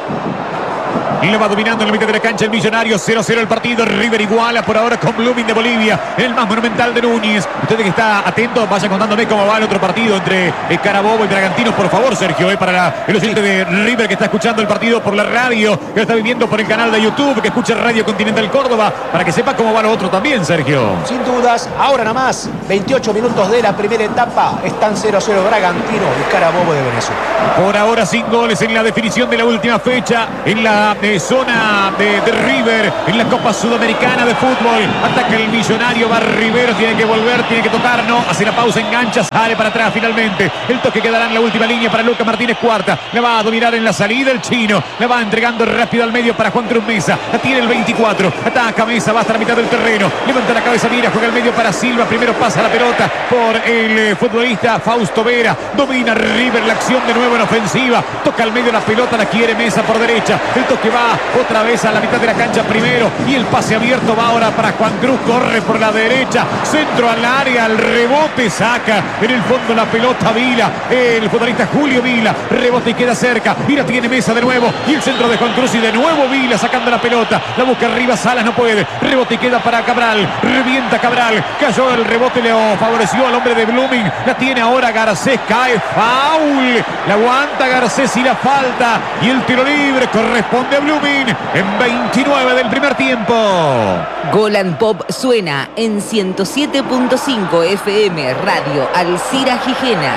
Y lo va dominando en la mitad de la cancha el Millonario. 0-0 el partido. River iguala por ahora con Blooming de Bolivia. El más monumental de Núñez. Usted que está atento, vaya contándome cómo va el otro partido entre Carabobo y Bragantinos, por favor, Sergio. Para el oyente de River que está escuchando el partido por la radio, que lo está viviendo por el canal de YouTube, que escucha Radio Continental Córdoba, para que sepa cómo va lo otro también, Sergio. Sin dudas, ahora nada más, 28 minutos de la primera etapa. Están 0-0 Bragantino y Carabobo de Venezuela. Por ahora sin goles en la definición de la última fecha en la zona de River en la Copa Sudamericana de Fútbol. Ataca el Millonario, va Rivero, tiene que volver, tiene que tocar, no, hace la pausa, engancha, sale para atrás finalmente. El toque quedará en la última línea para Lucas Martínez Cuarta. La va a dominar en la salida el chino, la va entregando rápido al medio para Juan Cruz Mesa. La tiene el 24, ataca Mesa, va hasta la mitad del terreno, levanta la cabeza, mira, juega al medio para Silva, primero pasa la pelota por el futbolista Fausto Vera, domina River la acción de nuevo en ofensiva, toca al medio la pelota, la quiere Mesa por derecha, el toque va otra vez a la mitad de la cancha primero y el pase abierto va ahora para Juan Cruz, corre por la derecha, centro al área, al rebote, saca en el fondo la pelota Vila, el futbolista Julio Vila, rebote y queda cerca, Vila tiene Mesa de nuevo y el centro de Juan Cruz y de nuevo Vila sacando la pelota, la busca arriba, Salas no puede, rebote y queda para Cabral, revienta Cabral, cayó el rebote, le favoreció al hombre de Blooming, la tiene ahora Garcés, cae, foul, la aguanta Garcés y la falta y el tiro libre corresponde a Blooming en 29 del primer tiempo. Golan Pop suena en 107.5 FM Radio Alcira Gijena.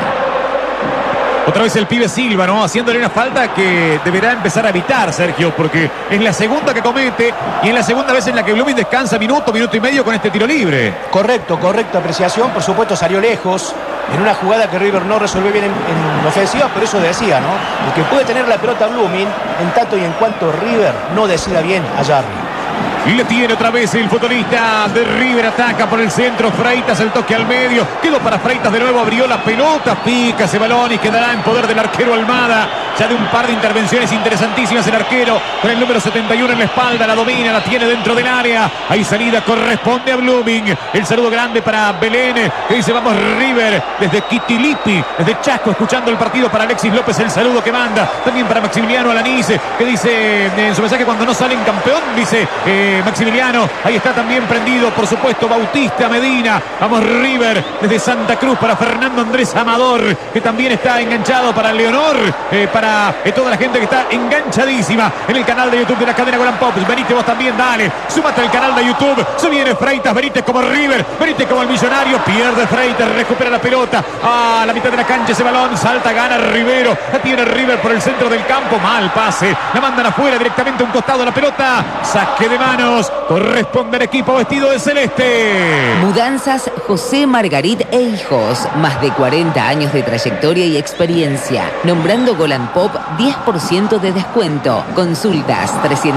Otra vez el pibe Silva, ¿no? Haciéndole una falta que deberá empezar a evitar, Sergio, porque es la segunda que comete y es la segunda vez en la que Blooming descansa minuto y medio con este tiro libre. Correcta apreciación. Por supuesto salió lejos en una jugada que River no resolvió bien en ofensiva, pero eso decía, ¿no? El que puede tener la pelota Blooming en tanto y en cuanto River no decida bien allá arriba. Y le tiene otra vez el futbolista de River, ataca por el centro, Freitas, el toque al medio, quedó para Freitas de nuevo, abrió la pelota, pica ese balón y quedará en poder del arquero Almada, ya de un par de intervenciones interesantísimas el arquero, con el número 71 en la espalda, la domina, la tiene dentro del área, ahí salida, corresponde a Blooming, el saludo grande para Belén, que dice vamos River, desde Quitilipi, desde Chasco, escuchando el partido para Alexis López, el saludo que manda, también para Maximiliano Alanice, que dice en su mensaje cuando no salen campeón, dice Maximiliano, ahí está también prendido, por supuesto, Bautista Medina, vamos River, desde Santa Cruz para Fernando Andrés Amador, que también está enganchado para Leonor, para toda la gente que está enganchadísima en el canal de YouTube de la cadena Golan Pop. Benítez, vos también, dale, súmate al canal de YouTube, se viene Freitas, Benítez como River, Benítez como el Millonario, pierde Freitas, recupera la pelota a la mitad de la cancha, ese balón, salta, gana Rivero, la tiene River por el centro del campo, mal pase, la mandan afuera directamente a un costado la pelota, saque de manos, corresponde al equipo vestido de celeste. Mudanzas José Margarit e Hijos, más de 40 años de trayectoria y experiencia. Nombrando Golan Pop, 10% de descuento. Consultas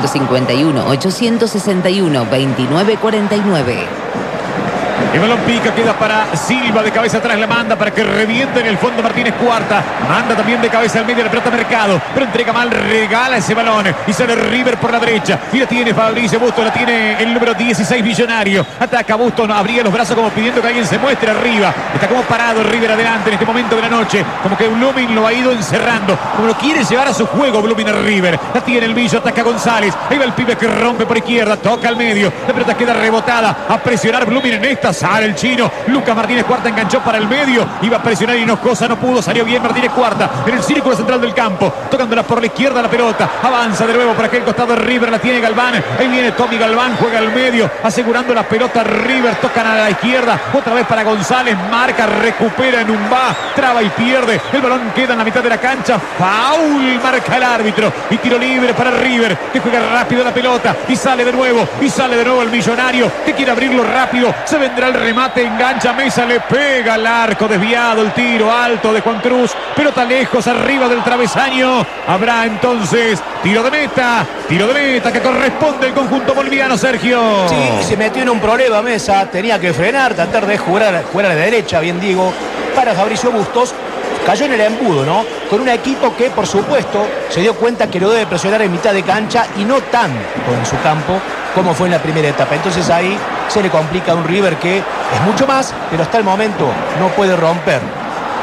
351-861-2949. El balón pica, queda para Silva, de cabeza atrás la manda para que reviente en el fondo Martínez Cuarta, manda también de cabeza al medio la pelota Mercado, pero entrega mal, regala ese balón y sale River por la derecha y la tiene Fabricio Bustos, la tiene el número 16 Millonario, ataca Bustos, abría los brazos como pidiendo que alguien se muestre arriba, está como parado River adelante en este momento de la noche, como que Blooming lo ha ido encerrando, como lo quiere llevar a su juego Blooming a River, la tiene el Millo, ataca González, ahí va el pibe que rompe por izquierda, toca al medio, la pelota queda rebotada, a presionar Blooming en esta, sale el chino, Lucas Martínez Cuarta enganchó para el medio, iba a presionar Hinojosa, no pudo, salió bien Martínez Cuarta en el círculo central del campo, tocándola por la izquierda la pelota, avanza de nuevo para aquel costado de River, la tiene Galván, ahí viene Tommy Galván, juega al medio, asegurando la pelota River, tocan a la izquierda, otra vez para González, marca, recupera en un va, traba y pierde, el balón queda en la mitad de la cancha, foul, marca el árbitro, y tiro libre para River, que juega rápido la pelota, y sale de nuevo el Millonario, que quiere abrirlo rápido, se vendrá el remate, engancha Mesa, le pega al arco, desviado el tiro alto de Juan Cruz, pelota lejos arriba del travesaño, habrá entonces tiro de meta que corresponde al conjunto boliviano, Sergio. Sí, se metió en un problema Mesa, tenía que frenar, tratar de jugar a la derecha, bien digo, para Fabricio Bustos, cayó en el embudo, ¿no? Con un equipo que, por supuesto, se dio cuenta que lo debe presionar en mitad de cancha y no tanto en su campo como fue en la primera etapa. Entonces ahí se le complica a un River que es mucho más, pero hasta el momento no puede romper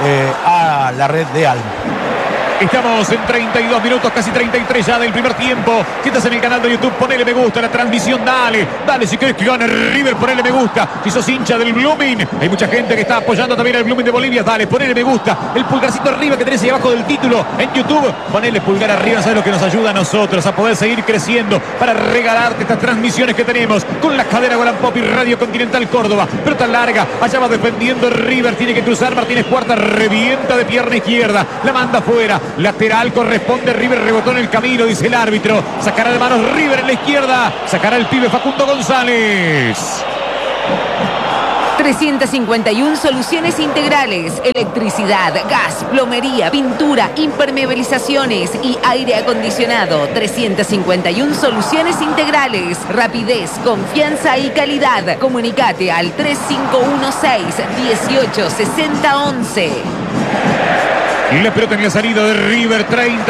a la red de Alma. Estamos en 32 minutos, casi 33 ya del primer tiempo. Si estás en el canal de YouTube, ponele me gusta a la transmisión, dale. Si querés que gane River, ponele me gusta. Si sos hincha del Blooming, hay mucha gente que está apoyando también al Blooming de Bolivia, dale, ponele me gusta. El pulgarcito arriba que tenés ahí abajo del título en YouTube, ponele pulgar arriba, ¿sabes lo que nos ayuda a nosotros a poder seguir creciendo para regalarte estas transmisiones que tenemos con la cadena Golan Pop y Radio Continental Córdoba? Pero tan larga, allá va defendiendo River, tiene que cruzar Martínez Cuarta, revienta de pierna izquierda, la manda afuera. Lateral corresponde, River rebotó en el camino, dice el árbitro. Sacará de manos River en la izquierda. Sacará el pibe Facundo González. 351 soluciones integrales, electricidad, gas, plomería, pintura, impermeabilizaciones y aire acondicionado. 351 soluciones integrales, rapidez, confianza y calidad. Comunicate al 3516-186011. Y la pelota en la salida de River,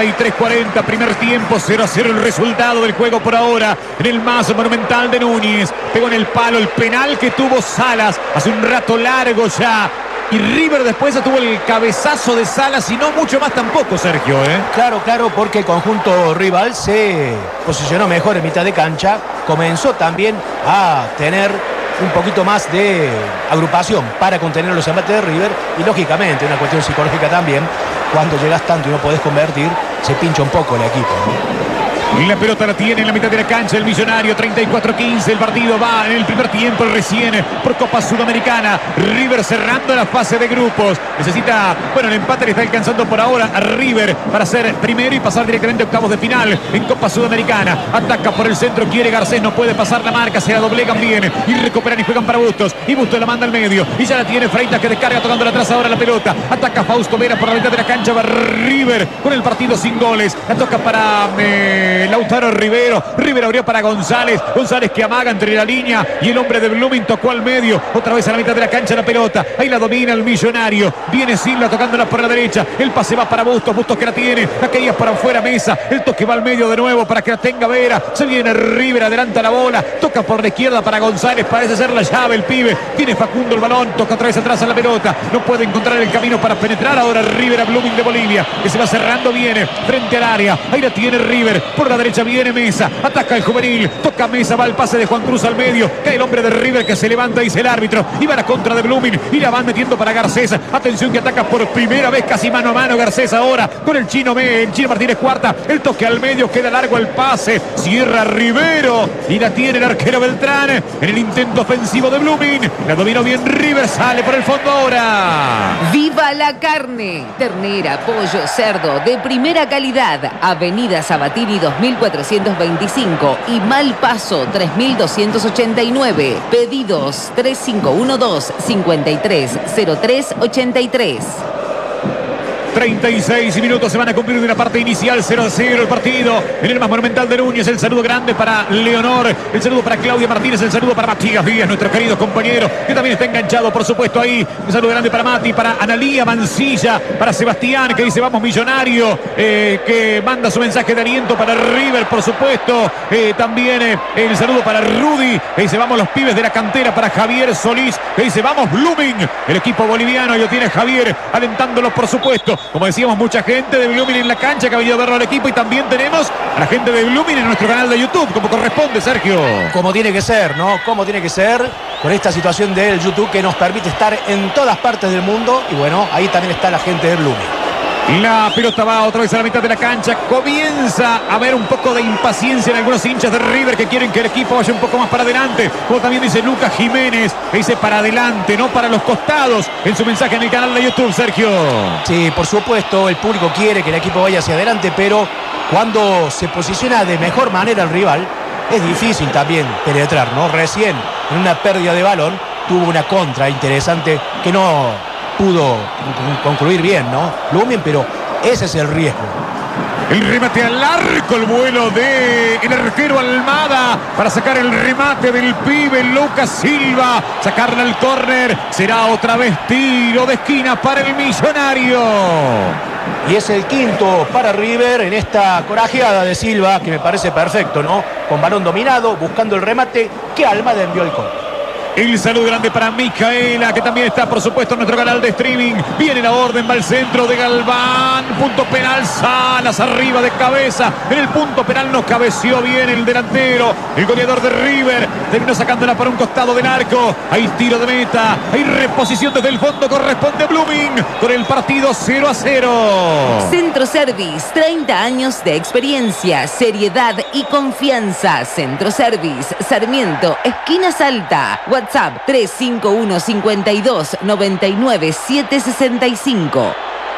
33-40, primer tiempo, 0-0 el resultado del juego por ahora. En el mazo monumental de Núñez, pegó en el palo el penal que tuvo Salas hace un rato largo ya. Y River después tuvo el cabezazo de Salas y no mucho más tampoco, Sergio. Claro, porque el conjunto rival se posicionó mejor en mitad de cancha. Comenzó también a tener un poquito más de agrupación para contener los embates de River y lógicamente una cuestión psicológica también, cuando llegas tanto y no podés convertir, se pincha un poco el equipo, ¿no? Y la pelota la tiene en la mitad de la cancha el Millonario, 34-15, el partido va en el primer tiempo recién por Copa Sudamericana. River cerrando la fase de grupos, necesita, el empate le está alcanzando por ahora a River para ser primero y pasar directamente a octavos de final en Copa Sudamericana. Ataca por el centro, quiere Garcés, no puede pasar la marca, se la doblegan bien y recuperan y juegan para Bustos, y Bustos la manda al medio y ya la tiene Freitas que descarga tocando atrás ahora la pelota. Ataca Fausto Vera por la mitad de la cancha, va River con el partido sin goles, la toca para Lautaro Rivero abrió para González que amaga entre la línea y el hombre de Blooming tocó al medio, otra vez a la mitad de la cancha la pelota, ahí la domina el Millonario, viene Silva tocándola por la derecha, el pase va para Bustos que la tiene, la caída para afuera Mesa, el toque va al medio de nuevo para que la tenga Vera, se viene River, adelanta la bola, toca por la izquierda para González, parece ser la llave el pibe, tiene Facundo el balón, toca otra vez atrás a la pelota, no puede encontrar el camino para penetrar ahora River a Blooming de Bolivia, que se va cerrando, viene frente al área, ahí la tiene River, por la derecha viene Mesa, ataca el juvenil, toca Mesa, va el pase de Juan Cruz al medio, cae el hombre de River que se levanta, dice el árbitro, y va a la contra de Blooming y la van metiendo para Garcés, atención que ataca por primera vez casi mano a mano Garcés ahora con el Chino Martínez Cuarta, el toque al medio, queda largo el pase, cierra Rivero y la tiene el arquero Beltrán en el intento ofensivo de Blooming, la dominó bien River, sale por el fondo ahora. ¡Viva la carne! Ternera, pollo, cerdo de primera calidad, Avenida Sabatini 2425 y Malpaso 3289. Pedidos 3512-530383. 36 minutos se van a cumplir de una parte inicial, 0-0 el partido en el más monumental de Núñez. El saludo grande para Leonor, el saludo para Claudia Martínez, el saludo para Matías Díaz, nuestro querido compañero que también está enganchado por supuesto ahí. Un saludo grande para Mati, para Analía Mancilla, para Sebastián que dice vamos Millonario, que manda su mensaje de aliento para River por supuesto. También el saludo para Rudy que dice vamos los pibes de la cantera, para Javier Solís que dice vamos Blooming, el equipo boliviano, y lo tiene Javier alentándolos por supuesto. Como decíamos, mucha gente de Blooming en la cancha que ha venido a verlo al equipo, y también tenemos a la gente de Blooming en nuestro canal de YouTube, como corresponde, Sergio. Como tiene que ser, ¿no? Como tiene que ser con esta situación del YouTube que nos permite estar en todas partes del mundo, y bueno, ahí también está la gente de Blooming. La pelota va otra vez a la mitad de la cancha. Comienza a haber un poco de impaciencia en algunos hinchas de River que quieren que el equipo vaya un poco más para adelante. Como también dice Lucas Jiménez, que dice para adelante, no para los costados, en su mensaje en el canal de YouTube, Sergio. Sí, por supuesto, el público quiere que el equipo vaya hacia adelante, pero cuando se posiciona de mejor manera el rival, es difícil también penetrar, ¿no? Recién, en una pérdida de balón, tuvo una contra interesante que no pudo concluir bien, ¿no? Blooming, pero ese es el riesgo. El remate al arco, el vuelo de el arquero Almada para sacar el remate del pibe Lucas Silva, sacarle al córner, será otra vez tiro de esquina para el Millonario. Y es el quinto para River en esta corajeada de Silva, que me parece perfecto, ¿no? Con balón dominado, buscando el remate, que Almada envió el córner. El saludo grande para Micaela, que también está, por supuesto, en nuestro canal de streaming. Viene la orden, va al centro de Galván. Punto penal, Salas arriba de cabeza. En el punto penal nos cabeció bien el delantero. El goleador de River terminó sacándola para un costado del arco. Hay tiro de meta, hay reposición desde el fondo. Corresponde a Blooming con el partido 0-0. Centro Service, 30 años de experiencia, seriedad y confianza. Centro Service, Sarmiento, esquina Salta. WhatsApp 351 52 99 765.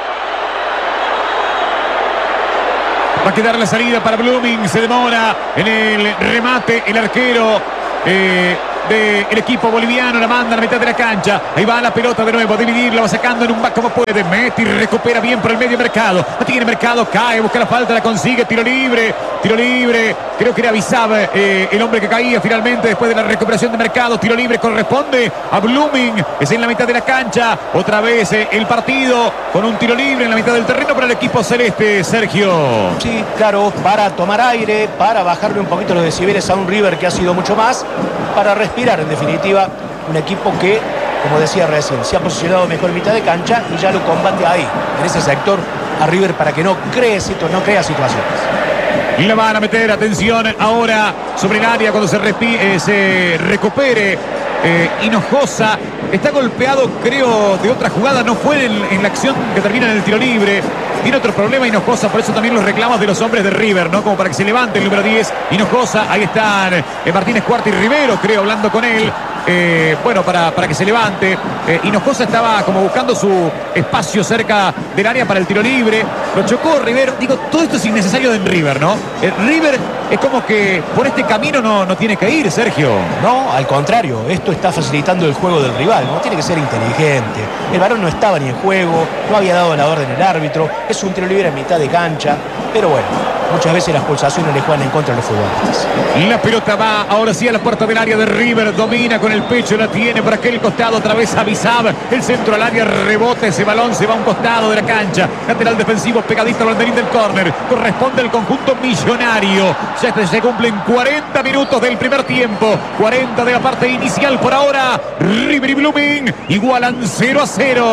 Va a quedar la salida para Blooming. Se demora en el remate el arquero del equipo boliviano. La manda a la mitad de la cancha. Ahí va la pelota de nuevo. Dividirla, va sacando en un back como puede. Mete y recupera bien por el medio Mercado. La tiene Mercado, cae, busca la falta, la consigue. Tiro libre. Tiro libre. Creo que era Bizab el hombre que caía finalmente después de la recuperación de Mercado. Tiro libre corresponde a Blooming. Es en la mitad de la cancha. Otra vez el partido con un tiro libre en la mitad del terreno para el equipo celeste, Sergio. Sí, claro, para tomar aire, para bajarle un poquito los decibeles a un River que ha sido mucho más, para respirar en definitiva. Un equipo que, como decía recién, se ha posicionado mejor en mitad de cancha y ya lo combate ahí, en ese sector, a River para que no crea situaciones. Y la van a meter, atención, ahora sobre el área cuando se recupere Hinojosa. Está golpeado, creo, de otra jugada. No fue en la acción que termina en el tiro libre. Tiene otro problema Hinojosa, por eso también los reclamos de los hombres de River, ¿no? Como para que se levante el número 10. Hinojosa, ahí están Martínez Cuarta y Rivero, creo, hablando con él. Bueno, para que se levante. Hinojosa estaba como buscando su espacio cerca del área para el tiro libre. Lo chocó Rivero. Digo, todo esto es innecesario en River, ¿no? River es como que por este camino no tiene que ir, Sergio. No, al contrario, esto está facilitando el juego del rival, ¿no? Tiene que ser inteligente. El balón no estaba ni en juego, no había dado la orden el árbitro. Es un tiro libre en mitad de cancha, pero bueno, muchas veces las pulsaciones le juegan en contra de los futbolistas. La pelota va ahora sí a la puerta del área de River. Domina con el pecho, la tiene por aquel costado. Otra vez a Bizab. El centro al área, rebota ese balón, se va a un costado de la cancha. Lateral defensivo pegadito al banderín del córner. Corresponde al conjunto millonario. Ya se cumplen 40 minutos del primer tiempo. 40 de la parte inicial por ahora. River y Blooming igualan 0-0.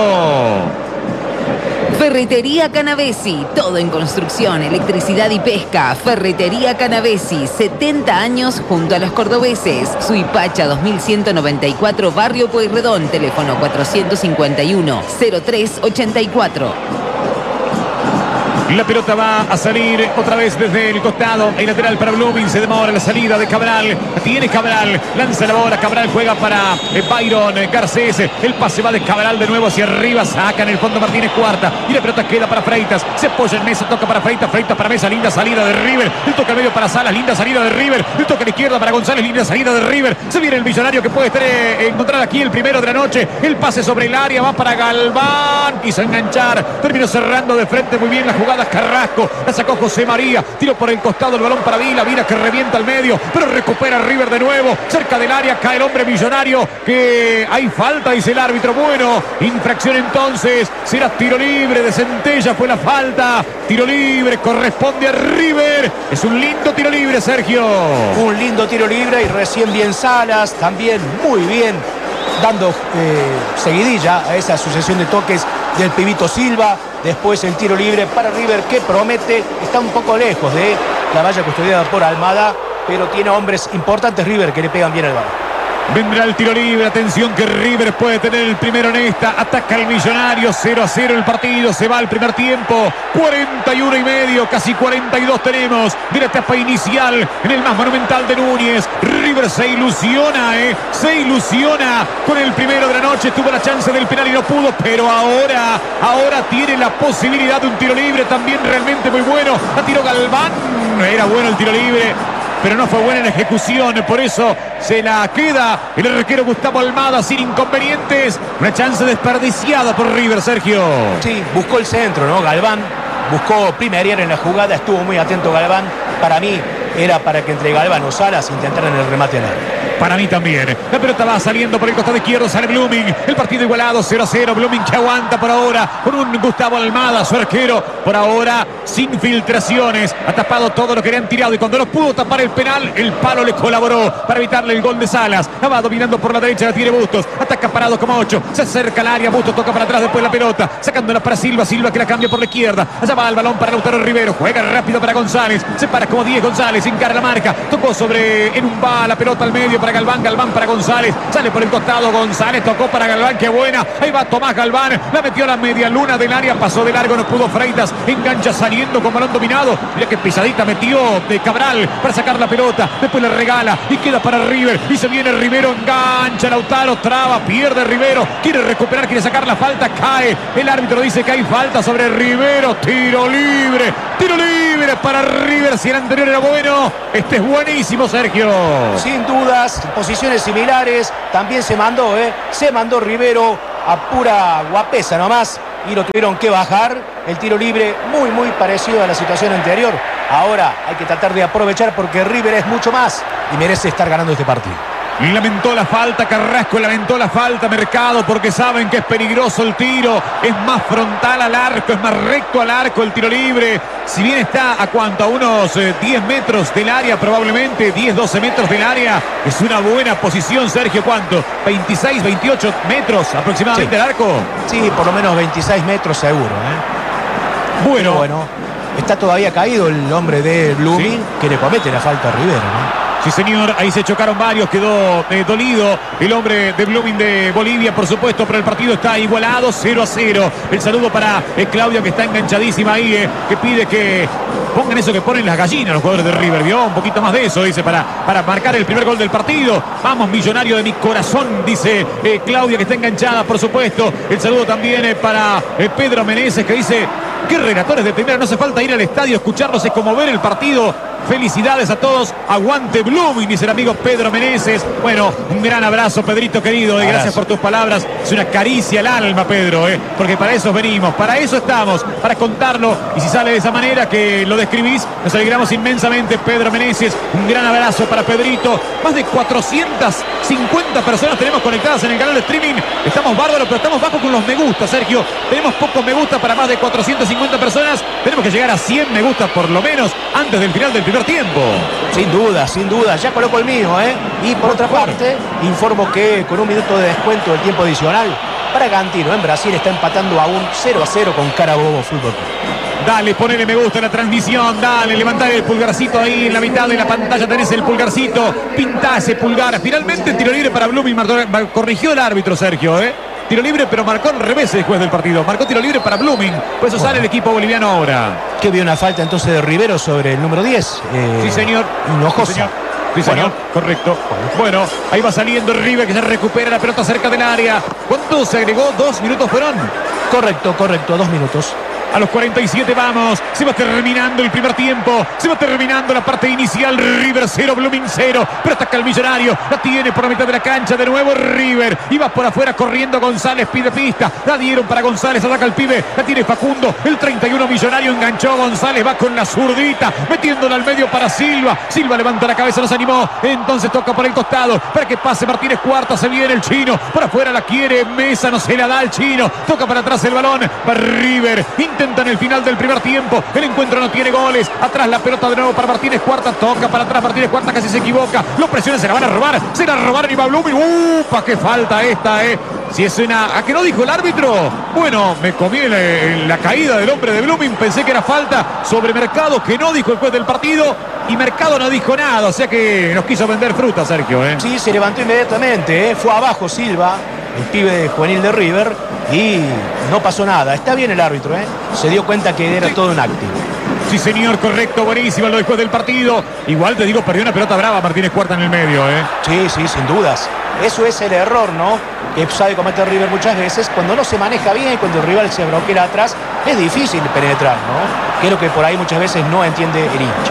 Ferretería Canavesi, todo en construcción, electricidad y pesca. Ferretería Canavesi, 70 años junto a los cordobeses. Suipacha 2194, Barrio Pueyrredón, teléfono 451-0384. La pelota va a salir otra vez desde el costado. El lateral para Blooming. Se demora la salida de Cabral. Tiene Cabral. Lanza la bola. Cabral juega para Byron Garcés. El pase va de Cabral de nuevo hacia arriba. Saca en el fondo Martínez Cuarta. Y la pelota queda para Freitas. Se apoya en Mesa. Toca para Freitas. Freitas para Mesa. Linda salida de River. El toque al medio para Salas. Linda salida de River. El toque a la izquierda para González. Linda salida de River. Se viene el millonario que puede encontrar aquí el primero de la noche. El pase sobre el área. Va para Galván. Quiso enganchar. Terminó cerrando de frente muy bien la jugada. Carrasco, la sacó José María, tiro por el costado, el balón para Vila que revienta al medio, pero recupera River de nuevo, cerca del área, cae el hombre millonario, que hay falta, dice el árbitro. Bueno, infracción entonces, será tiro libre de Centella, fue la falta, tiro libre, corresponde a River, es un lindo tiro libre, Sergio. Un lindo tiro libre y recién bien Salas, también muy bien, dando seguidilla a esa sucesión de toques del pibito Silva. Después el tiro libre para River que promete, está un poco lejos de la valla custodiada por Almada, pero tiene hombres importantes River que le pegan bien al balón. Vendrá el tiro libre, atención que River puede tener el primero en esta, ataca el millonario, 0-0 el partido, se va al primer tiempo, 41 y medio, casi 42 tenemos de la etapa inicial en el más monumental de Núñez. River se ilusiona con el primero de la noche, tuvo la chance del penal y no pudo, pero ahora tiene la posibilidad de un tiro libre también realmente muy bueno, la tiró Galván, era bueno el tiro libre, pero no fue buena en ejecución, por eso se la queda el arquero Gustavo Almada sin inconvenientes. Una chance desperdiciada por River, Sergio. Sí, buscó el centro, ¿no? Galván buscó Primerier en la jugada, estuvo muy atento Galván. Para mí, era para que entre Galván o Salas intentaran el remate al área. Para mí también. La pelota va saliendo por el costado izquierdo, sale Blooming. El partido igualado, 0-0. Blooming que aguanta por ahora con un Gustavo Almada, su arquero. Por ahora, sin filtraciones. Ha tapado todo lo que le han tirado. Y cuando no pudo tapar el penal, el palo le colaboró para evitarle el gol de Salas. La va dominando por la derecha, la tiene Bustos. Ataca parado como 8. Se acerca al área. Bustos toca para atrás, después la pelota. Sacándola para Silva. Silva que la cambia por la izquierda. Allá va el balón para Lautaro Rivero. Juega rápido para González. Se para como 10 González. Encara la marca. Tocó sobre en un va la pelota al medio para Galván. Galván para González. Sale por el costado González. Tocó para Galván. Qué buena. Ahí va Tomás Galván. La metió a la media luna del área. Pasó de largo. No pudo Freitas. Engancha saliendo con balón dominado. Mira qué pisadita metió de Cabral para sacar la pelota. Después le regala y queda para River. Y se viene Rivero. Engancha Lautaro. Traba. Pierde Rivero. Quiere recuperar. Quiere sacar la falta. Cae. El árbitro dice que hay falta sobre Rivero. Tiro libre. Tiro libre para River. Si el anterior era bueno, este es buenísimo, Sergio. Sin dudas, posiciones similares. También se mandó Rivero a pura guapesa nomás. Y lo tuvieron que bajar. El tiro libre muy parecido a la situación anterior. Ahora hay que tratar de aprovechar porque River es mucho más y merece estar ganando este partido. Lamentó la falta Carrasco, lamentó la falta Mercado porque saben que es peligroso el tiro, es más frontal al arco, es más recto al arco el tiro libre. Si bien está a cuánto, a unos 10 metros del área probablemente, 10-12 metros del área, es una buena posición, Sergio. ¿Cuánto? 26, 28 metros aproximadamente sí. El arco. Sí, por lo menos 26 metros seguro, Bueno, está todavía caído el hombre de Blooming, ¿sí? Que le comete la falta a Rivero, ¿no? Sí, señor, ahí se chocaron varios, quedó dolido el hombre de Blooming de Bolivia, por supuesto, pero el partido está igualado, 0-0. El saludo para Claudia, que está enganchadísima ahí, que pide que pongan eso que ponen las gallinas los jugadores de River, ¿vio? Un poquito más de eso, dice, para marcar el primer gol del partido. Vamos, millonario de mi corazón, dice Claudia, que está enganchada, por supuesto. El saludo también para Pedro Meneses, que dice: qué relatores de primera, no hace falta ir al estadio, escucharlos es como ver el partido. Felicidades a todos, aguante Blooming, dice el amigo Pedro Meneses. Bueno, un gran abrazo, Pedrito querido, gracias por tus palabras. Es una caricia al alma, Pedro, porque para eso venimos, para eso estamos, para contarlo. Y si sale de esa manera que lo describís, nos alegramos inmensamente, Pedro Meneses. Un gran abrazo para Pedrito. Más de 450 personas tenemos conectadas en el canal de streaming. Estamos bárbaros, pero estamos bajos con los me gusta, Sergio. Tenemos pocos me gusta para más de 450 personas. Tenemos que llegar a 100 me gusta por lo menos antes del final del primer tiempo. Sin duda, ya coloco el mío, Y por otra parte, informo que con un minuto de descuento del tiempo adicional, Bragantino en Brasil está empatando a un 0-0 con Carabobo Fútbol Club. Dale, ponele me gusta a la transmisión, dale, levantá el pulgarcito ahí en la mitad de la pantalla, tenés el pulgarcito, pintá ese pulgar. Finalmente tiro libre para Blooming, corrigió el árbitro, Sergio, Tiro libre, pero marcó al revés el juez del partido. Marcó tiro libre para Blooming. Por eso sale el equipo boliviano ahora. Que vio una falta entonces de Rivero sobre el número 10. Sí, señor. Hinojosa. Sí, señor. Correcto. Bueno, ahí va saliendo River, que ya recupera la pelota cerca del área. ¿Cuánto se agregó? 2 minutos fueron. Correcto, 2 minutos. A los 47 vamos, se va terminando el primer tiempo, se va terminando la parte inicial. River 0, Blooming 0, pero ataca el millonario, la tiene por la mitad de la cancha de nuevo River, y va por afuera corriendo González, pide pista, la dieron para González, ataca el pibe, la tiene Facundo, el 31 millonario enganchó, González va con la zurdita, metiéndola al medio para Silva, Silva levanta la cabeza, nos animó, entonces toca por el costado, para que pase Martínez Cuarta, se viene el chino, por afuera la quiere Mesa, no se la da al chino, toca para atrás el balón, para River, intentan el final del primer tiempo, el encuentro no tiene goles, atrás la pelota de nuevo para Martínez Cuarta, toca para atrás Martínez Cuarta, casi se equivoca, los presiones se la van a robar, se la robaron y va Blooming, ¡upa! ¡Qué falta esta, Si es una... ¿A qué no dijo el árbitro? Bueno, me comí la caída del hombre de Blooming, pensé que era falta sobre Mercado, que no dijo el juez del partido, y Mercado no dijo nada, o sea que nos quiso vender fruta, Sergio, Sí, se levantó inmediatamente, fue abajo Silva, el pibe juvenil de River, y no pasó nada. Está bien el árbitro, se dio cuenta que era todo un acto. Sí, señor, correcto, buenísimo lo después del partido. Igual te digo, perdió una pelota brava Martínez Cuarta en el medio, Sí, sin dudas. Eso es el error, ¿no? Que sabe cometer River muchas veces. Cuando no se maneja bien, cuando el rival se bloquea atrás, es difícil penetrar, ¿no? Que es lo que por ahí muchas veces no entiende el hincha.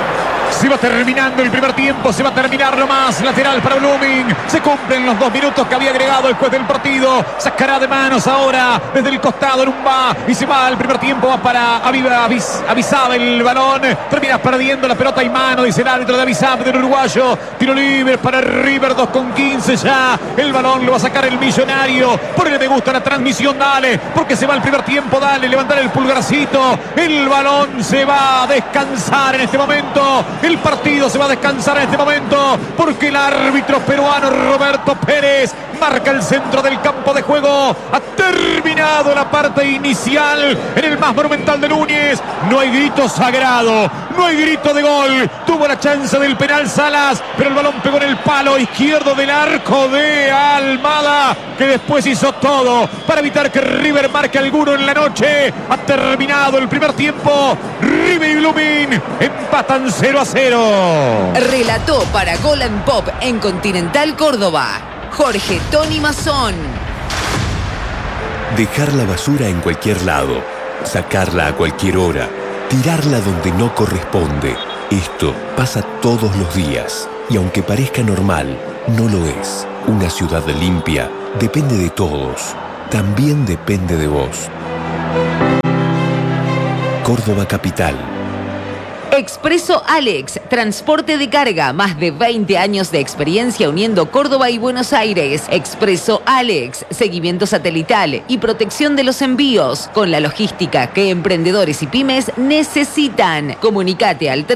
Se va terminando el primer tiempo, se va a terminar nomás. Lateral para Blooming. Se cumplen los 2 minutos que había agregado el juez del partido. Sacará de manos ahora desde el costado Numba y se va al primer tiempo. Va para Avisab el balón. Termina perdiendo la pelota y mano, dice el árbitro de Avisab del uruguayo. Tiro libre para River, 2:15 ya. El balón lo va a sacar el Millonario. Ponle me gusta la transmisión, dale, porque se va el primer tiempo, dale, levantar el pulgarcito. El balón se va a descansar en este momento. El partido se va a descansar en este momento porque el árbitro peruano Roberto Pérez marca el centro del campo de juego. Ha terminado la parte inicial en el más monumental de Núñez. No hay grito sagrado, no hay grito de gol. Tuvo la chance del penal Salas, pero el balón pegó en el palo izquierdo del arco de Almada, que después hizo todo para evitar que River marque alguno en la noche. Ha terminado el primer tiempo. River y Blooming empatan 0-0. Relató para Gol and Pop en Continental Córdoba, Jorge Tony Mazón. Dejar la basura en cualquier lado, sacarla a cualquier hora, tirarla donde no corresponde. Esto pasa todos los días y aunque parezca normal, no lo es. Una ciudad limpia depende de todos, también depende de vos. Córdoba Capital. Expreso Alex, transporte de carga, más de 20 años de experiencia uniendo Córdoba y Buenos Aires. Expreso Alex, seguimiento satelital y protección de los envíos, con la logística que emprendedores y pymes necesitan. Comunicate al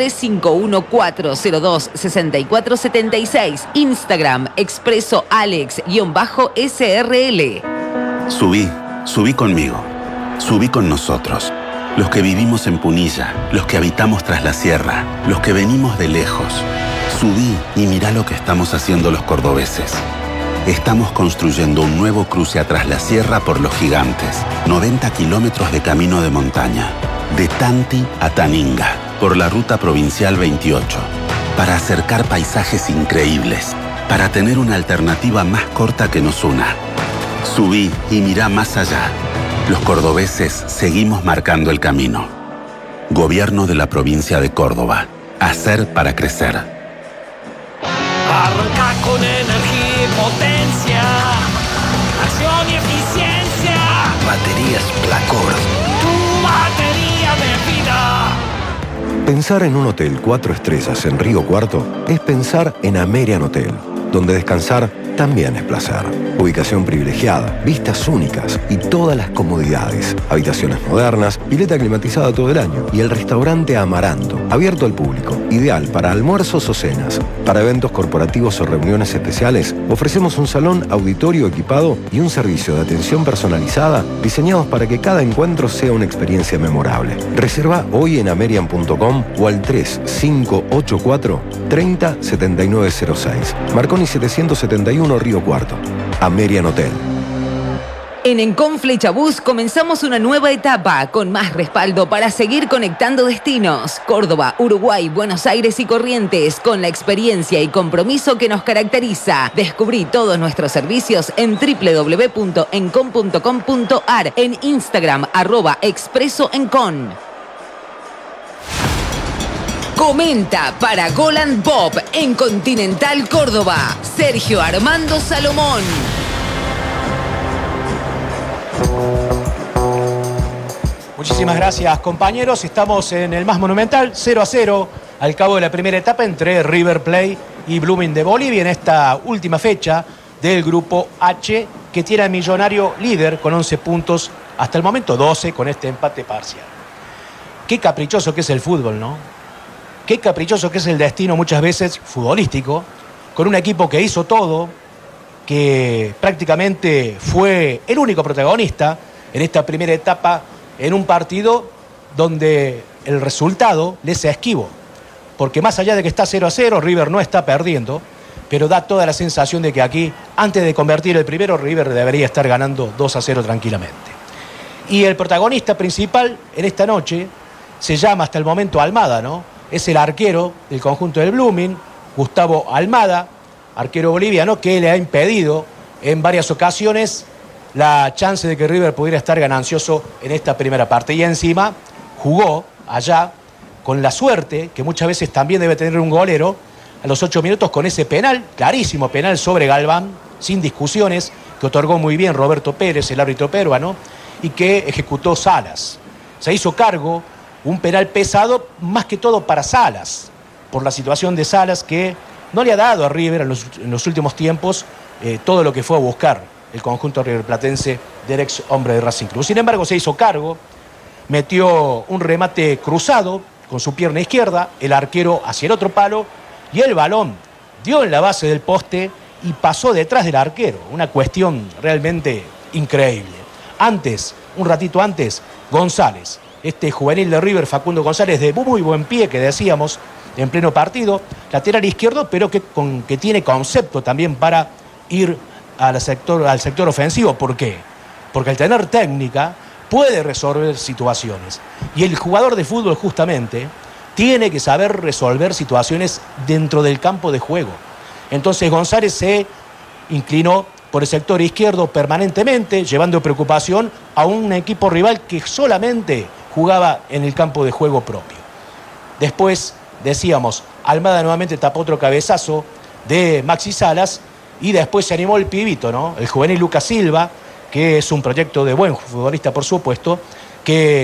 351-402-6476. Instagram, Expreso Alex_SRL. Subí conmigo, subí con nosotros. Los que vivimos en Punilla, los que habitamos tras la sierra, los que venimos de lejos. Subí y mirá lo que estamos haciendo los cordobeses. Estamos construyendo un nuevo cruce a Tras la Sierra por Los Gigantes. 90 kilómetros de camino de montaña. De Tanti a Taninga, por la ruta provincial 28. Para acercar paisajes increíbles. Para tener una alternativa más corta que nos una. Subí y mirá más allá. Los cordobeses seguimos marcando el camino. Gobierno de la provincia de Córdoba. Hacer para crecer. Arranca con energía y potencia. Acción y eficiencia. Baterías Placor. Tu batería de vida. Pensar en un hotel 4 estrellas en Río Cuarto es pensar en Amerian Hotel, donde descansar también es placer. Ubicación privilegiada, vistas únicas y todas las comodidades. Habitaciones modernas, pileta climatizada todo el año y el restaurante Amaranto, abierto al público, ideal para almuerzos o cenas. Para eventos corporativos o reuniones especiales, ofrecemos un salón auditorio equipado y un servicio de atención personalizada diseñados para que cada encuentro sea una experiencia memorable. Reserva hoy en amerian.com o al 3584 30 7906. Marconi 771 Río Cuarto. Amerian Hotel. En Encon Flechabús comenzamos una nueva etapa con más respaldo para seguir conectando destinos. Córdoba, Uruguay, Buenos Aires y Corrientes, con la experiencia y compromiso que nos caracteriza. Descubrí todos nuestros servicios en www.encon.com.ar, en Instagram @expresoencon. Comenta para Gol and Pop en Continental Córdoba, Sergio Armando Salomón. Muchísimas gracias, compañeros. Estamos en el más monumental, 0-0, al cabo de la primera etapa entre River Plate y Blooming de Bolivia en esta última fecha del grupo H, que tiene al Millonario líder con 11 puntos, hasta el momento 12 con este empate parcial. Qué caprichoso que es el fútbol, ¿no? Qué caprichoso que es el destino muchas veces futbolístico, con un equipo que hizo todo, que prácticamente fue el único protagonista en esta primera etapa, en un partido donde el resultado le es esquivo. Porque más allá de que está 0-0, River no está perdiendo, pero da toda la sensación de que aquí, antes de convertir el primero, River debería estar ganando 2-0 tranquilamente. Y el protagonista principal en esta noche se llama hasta el momento Almada, ¿no? Es el arquero del conjunto del Blooming, Gustavo Almada, arquero boliviano, que le ha impedido en varias ocasiones la chance de que River pudiera estar ganancioso en esta primera parte. Y encima jugó allá con la suerte, que muchas veces también debe tener un golero, a los 8 minutos con ese penal, clarísimo penal sobre Galván, sin discusiones, que otorgó muy bien Roberto Pérez, el árbitro peruano, y que ejecutó Salas. Se hizo cargo, un penal pesado, más que todo para Salas, por la situación de Salas, que no le ha dado a River en los últimos tiempos todo lo que fue a buscar el conjunto riverplatense del ex hombre de Racing Club. Sin embargo, se hizo cargo, metió un remate cruzado con su pierna izquierda, el arquero hacia el otro palo, y el balón dio en la base del poste y pasó detrás del arquero. Una cuestión realmente increíble. Antes, un ratito antes, González, este juvenil de River, Facundo González, de muy buen pie, que decíamos, en pleno partido, lateral izquierdo, pero que tiene concepto también para ir al sector ofensivo. ¿Por qué? Porque al tener técnica puede resolver situaciones. Y el jugador de fútbol justamente tiene que saber resolver situaciones dentro del campo de juego. Entonces González se inclinó por el sector izquierdo permanentemente, llevando preocupación a un equipo rival que solamente jugaba en el campo de juego propio. Después, decíamos, Almada nuevamente tapó otro cabezazo de Maxi Salas y después se animó el pibito, ¿no? El juvenil Lucas Silva, que es un proyecto de buen futbolista, por supuesto, que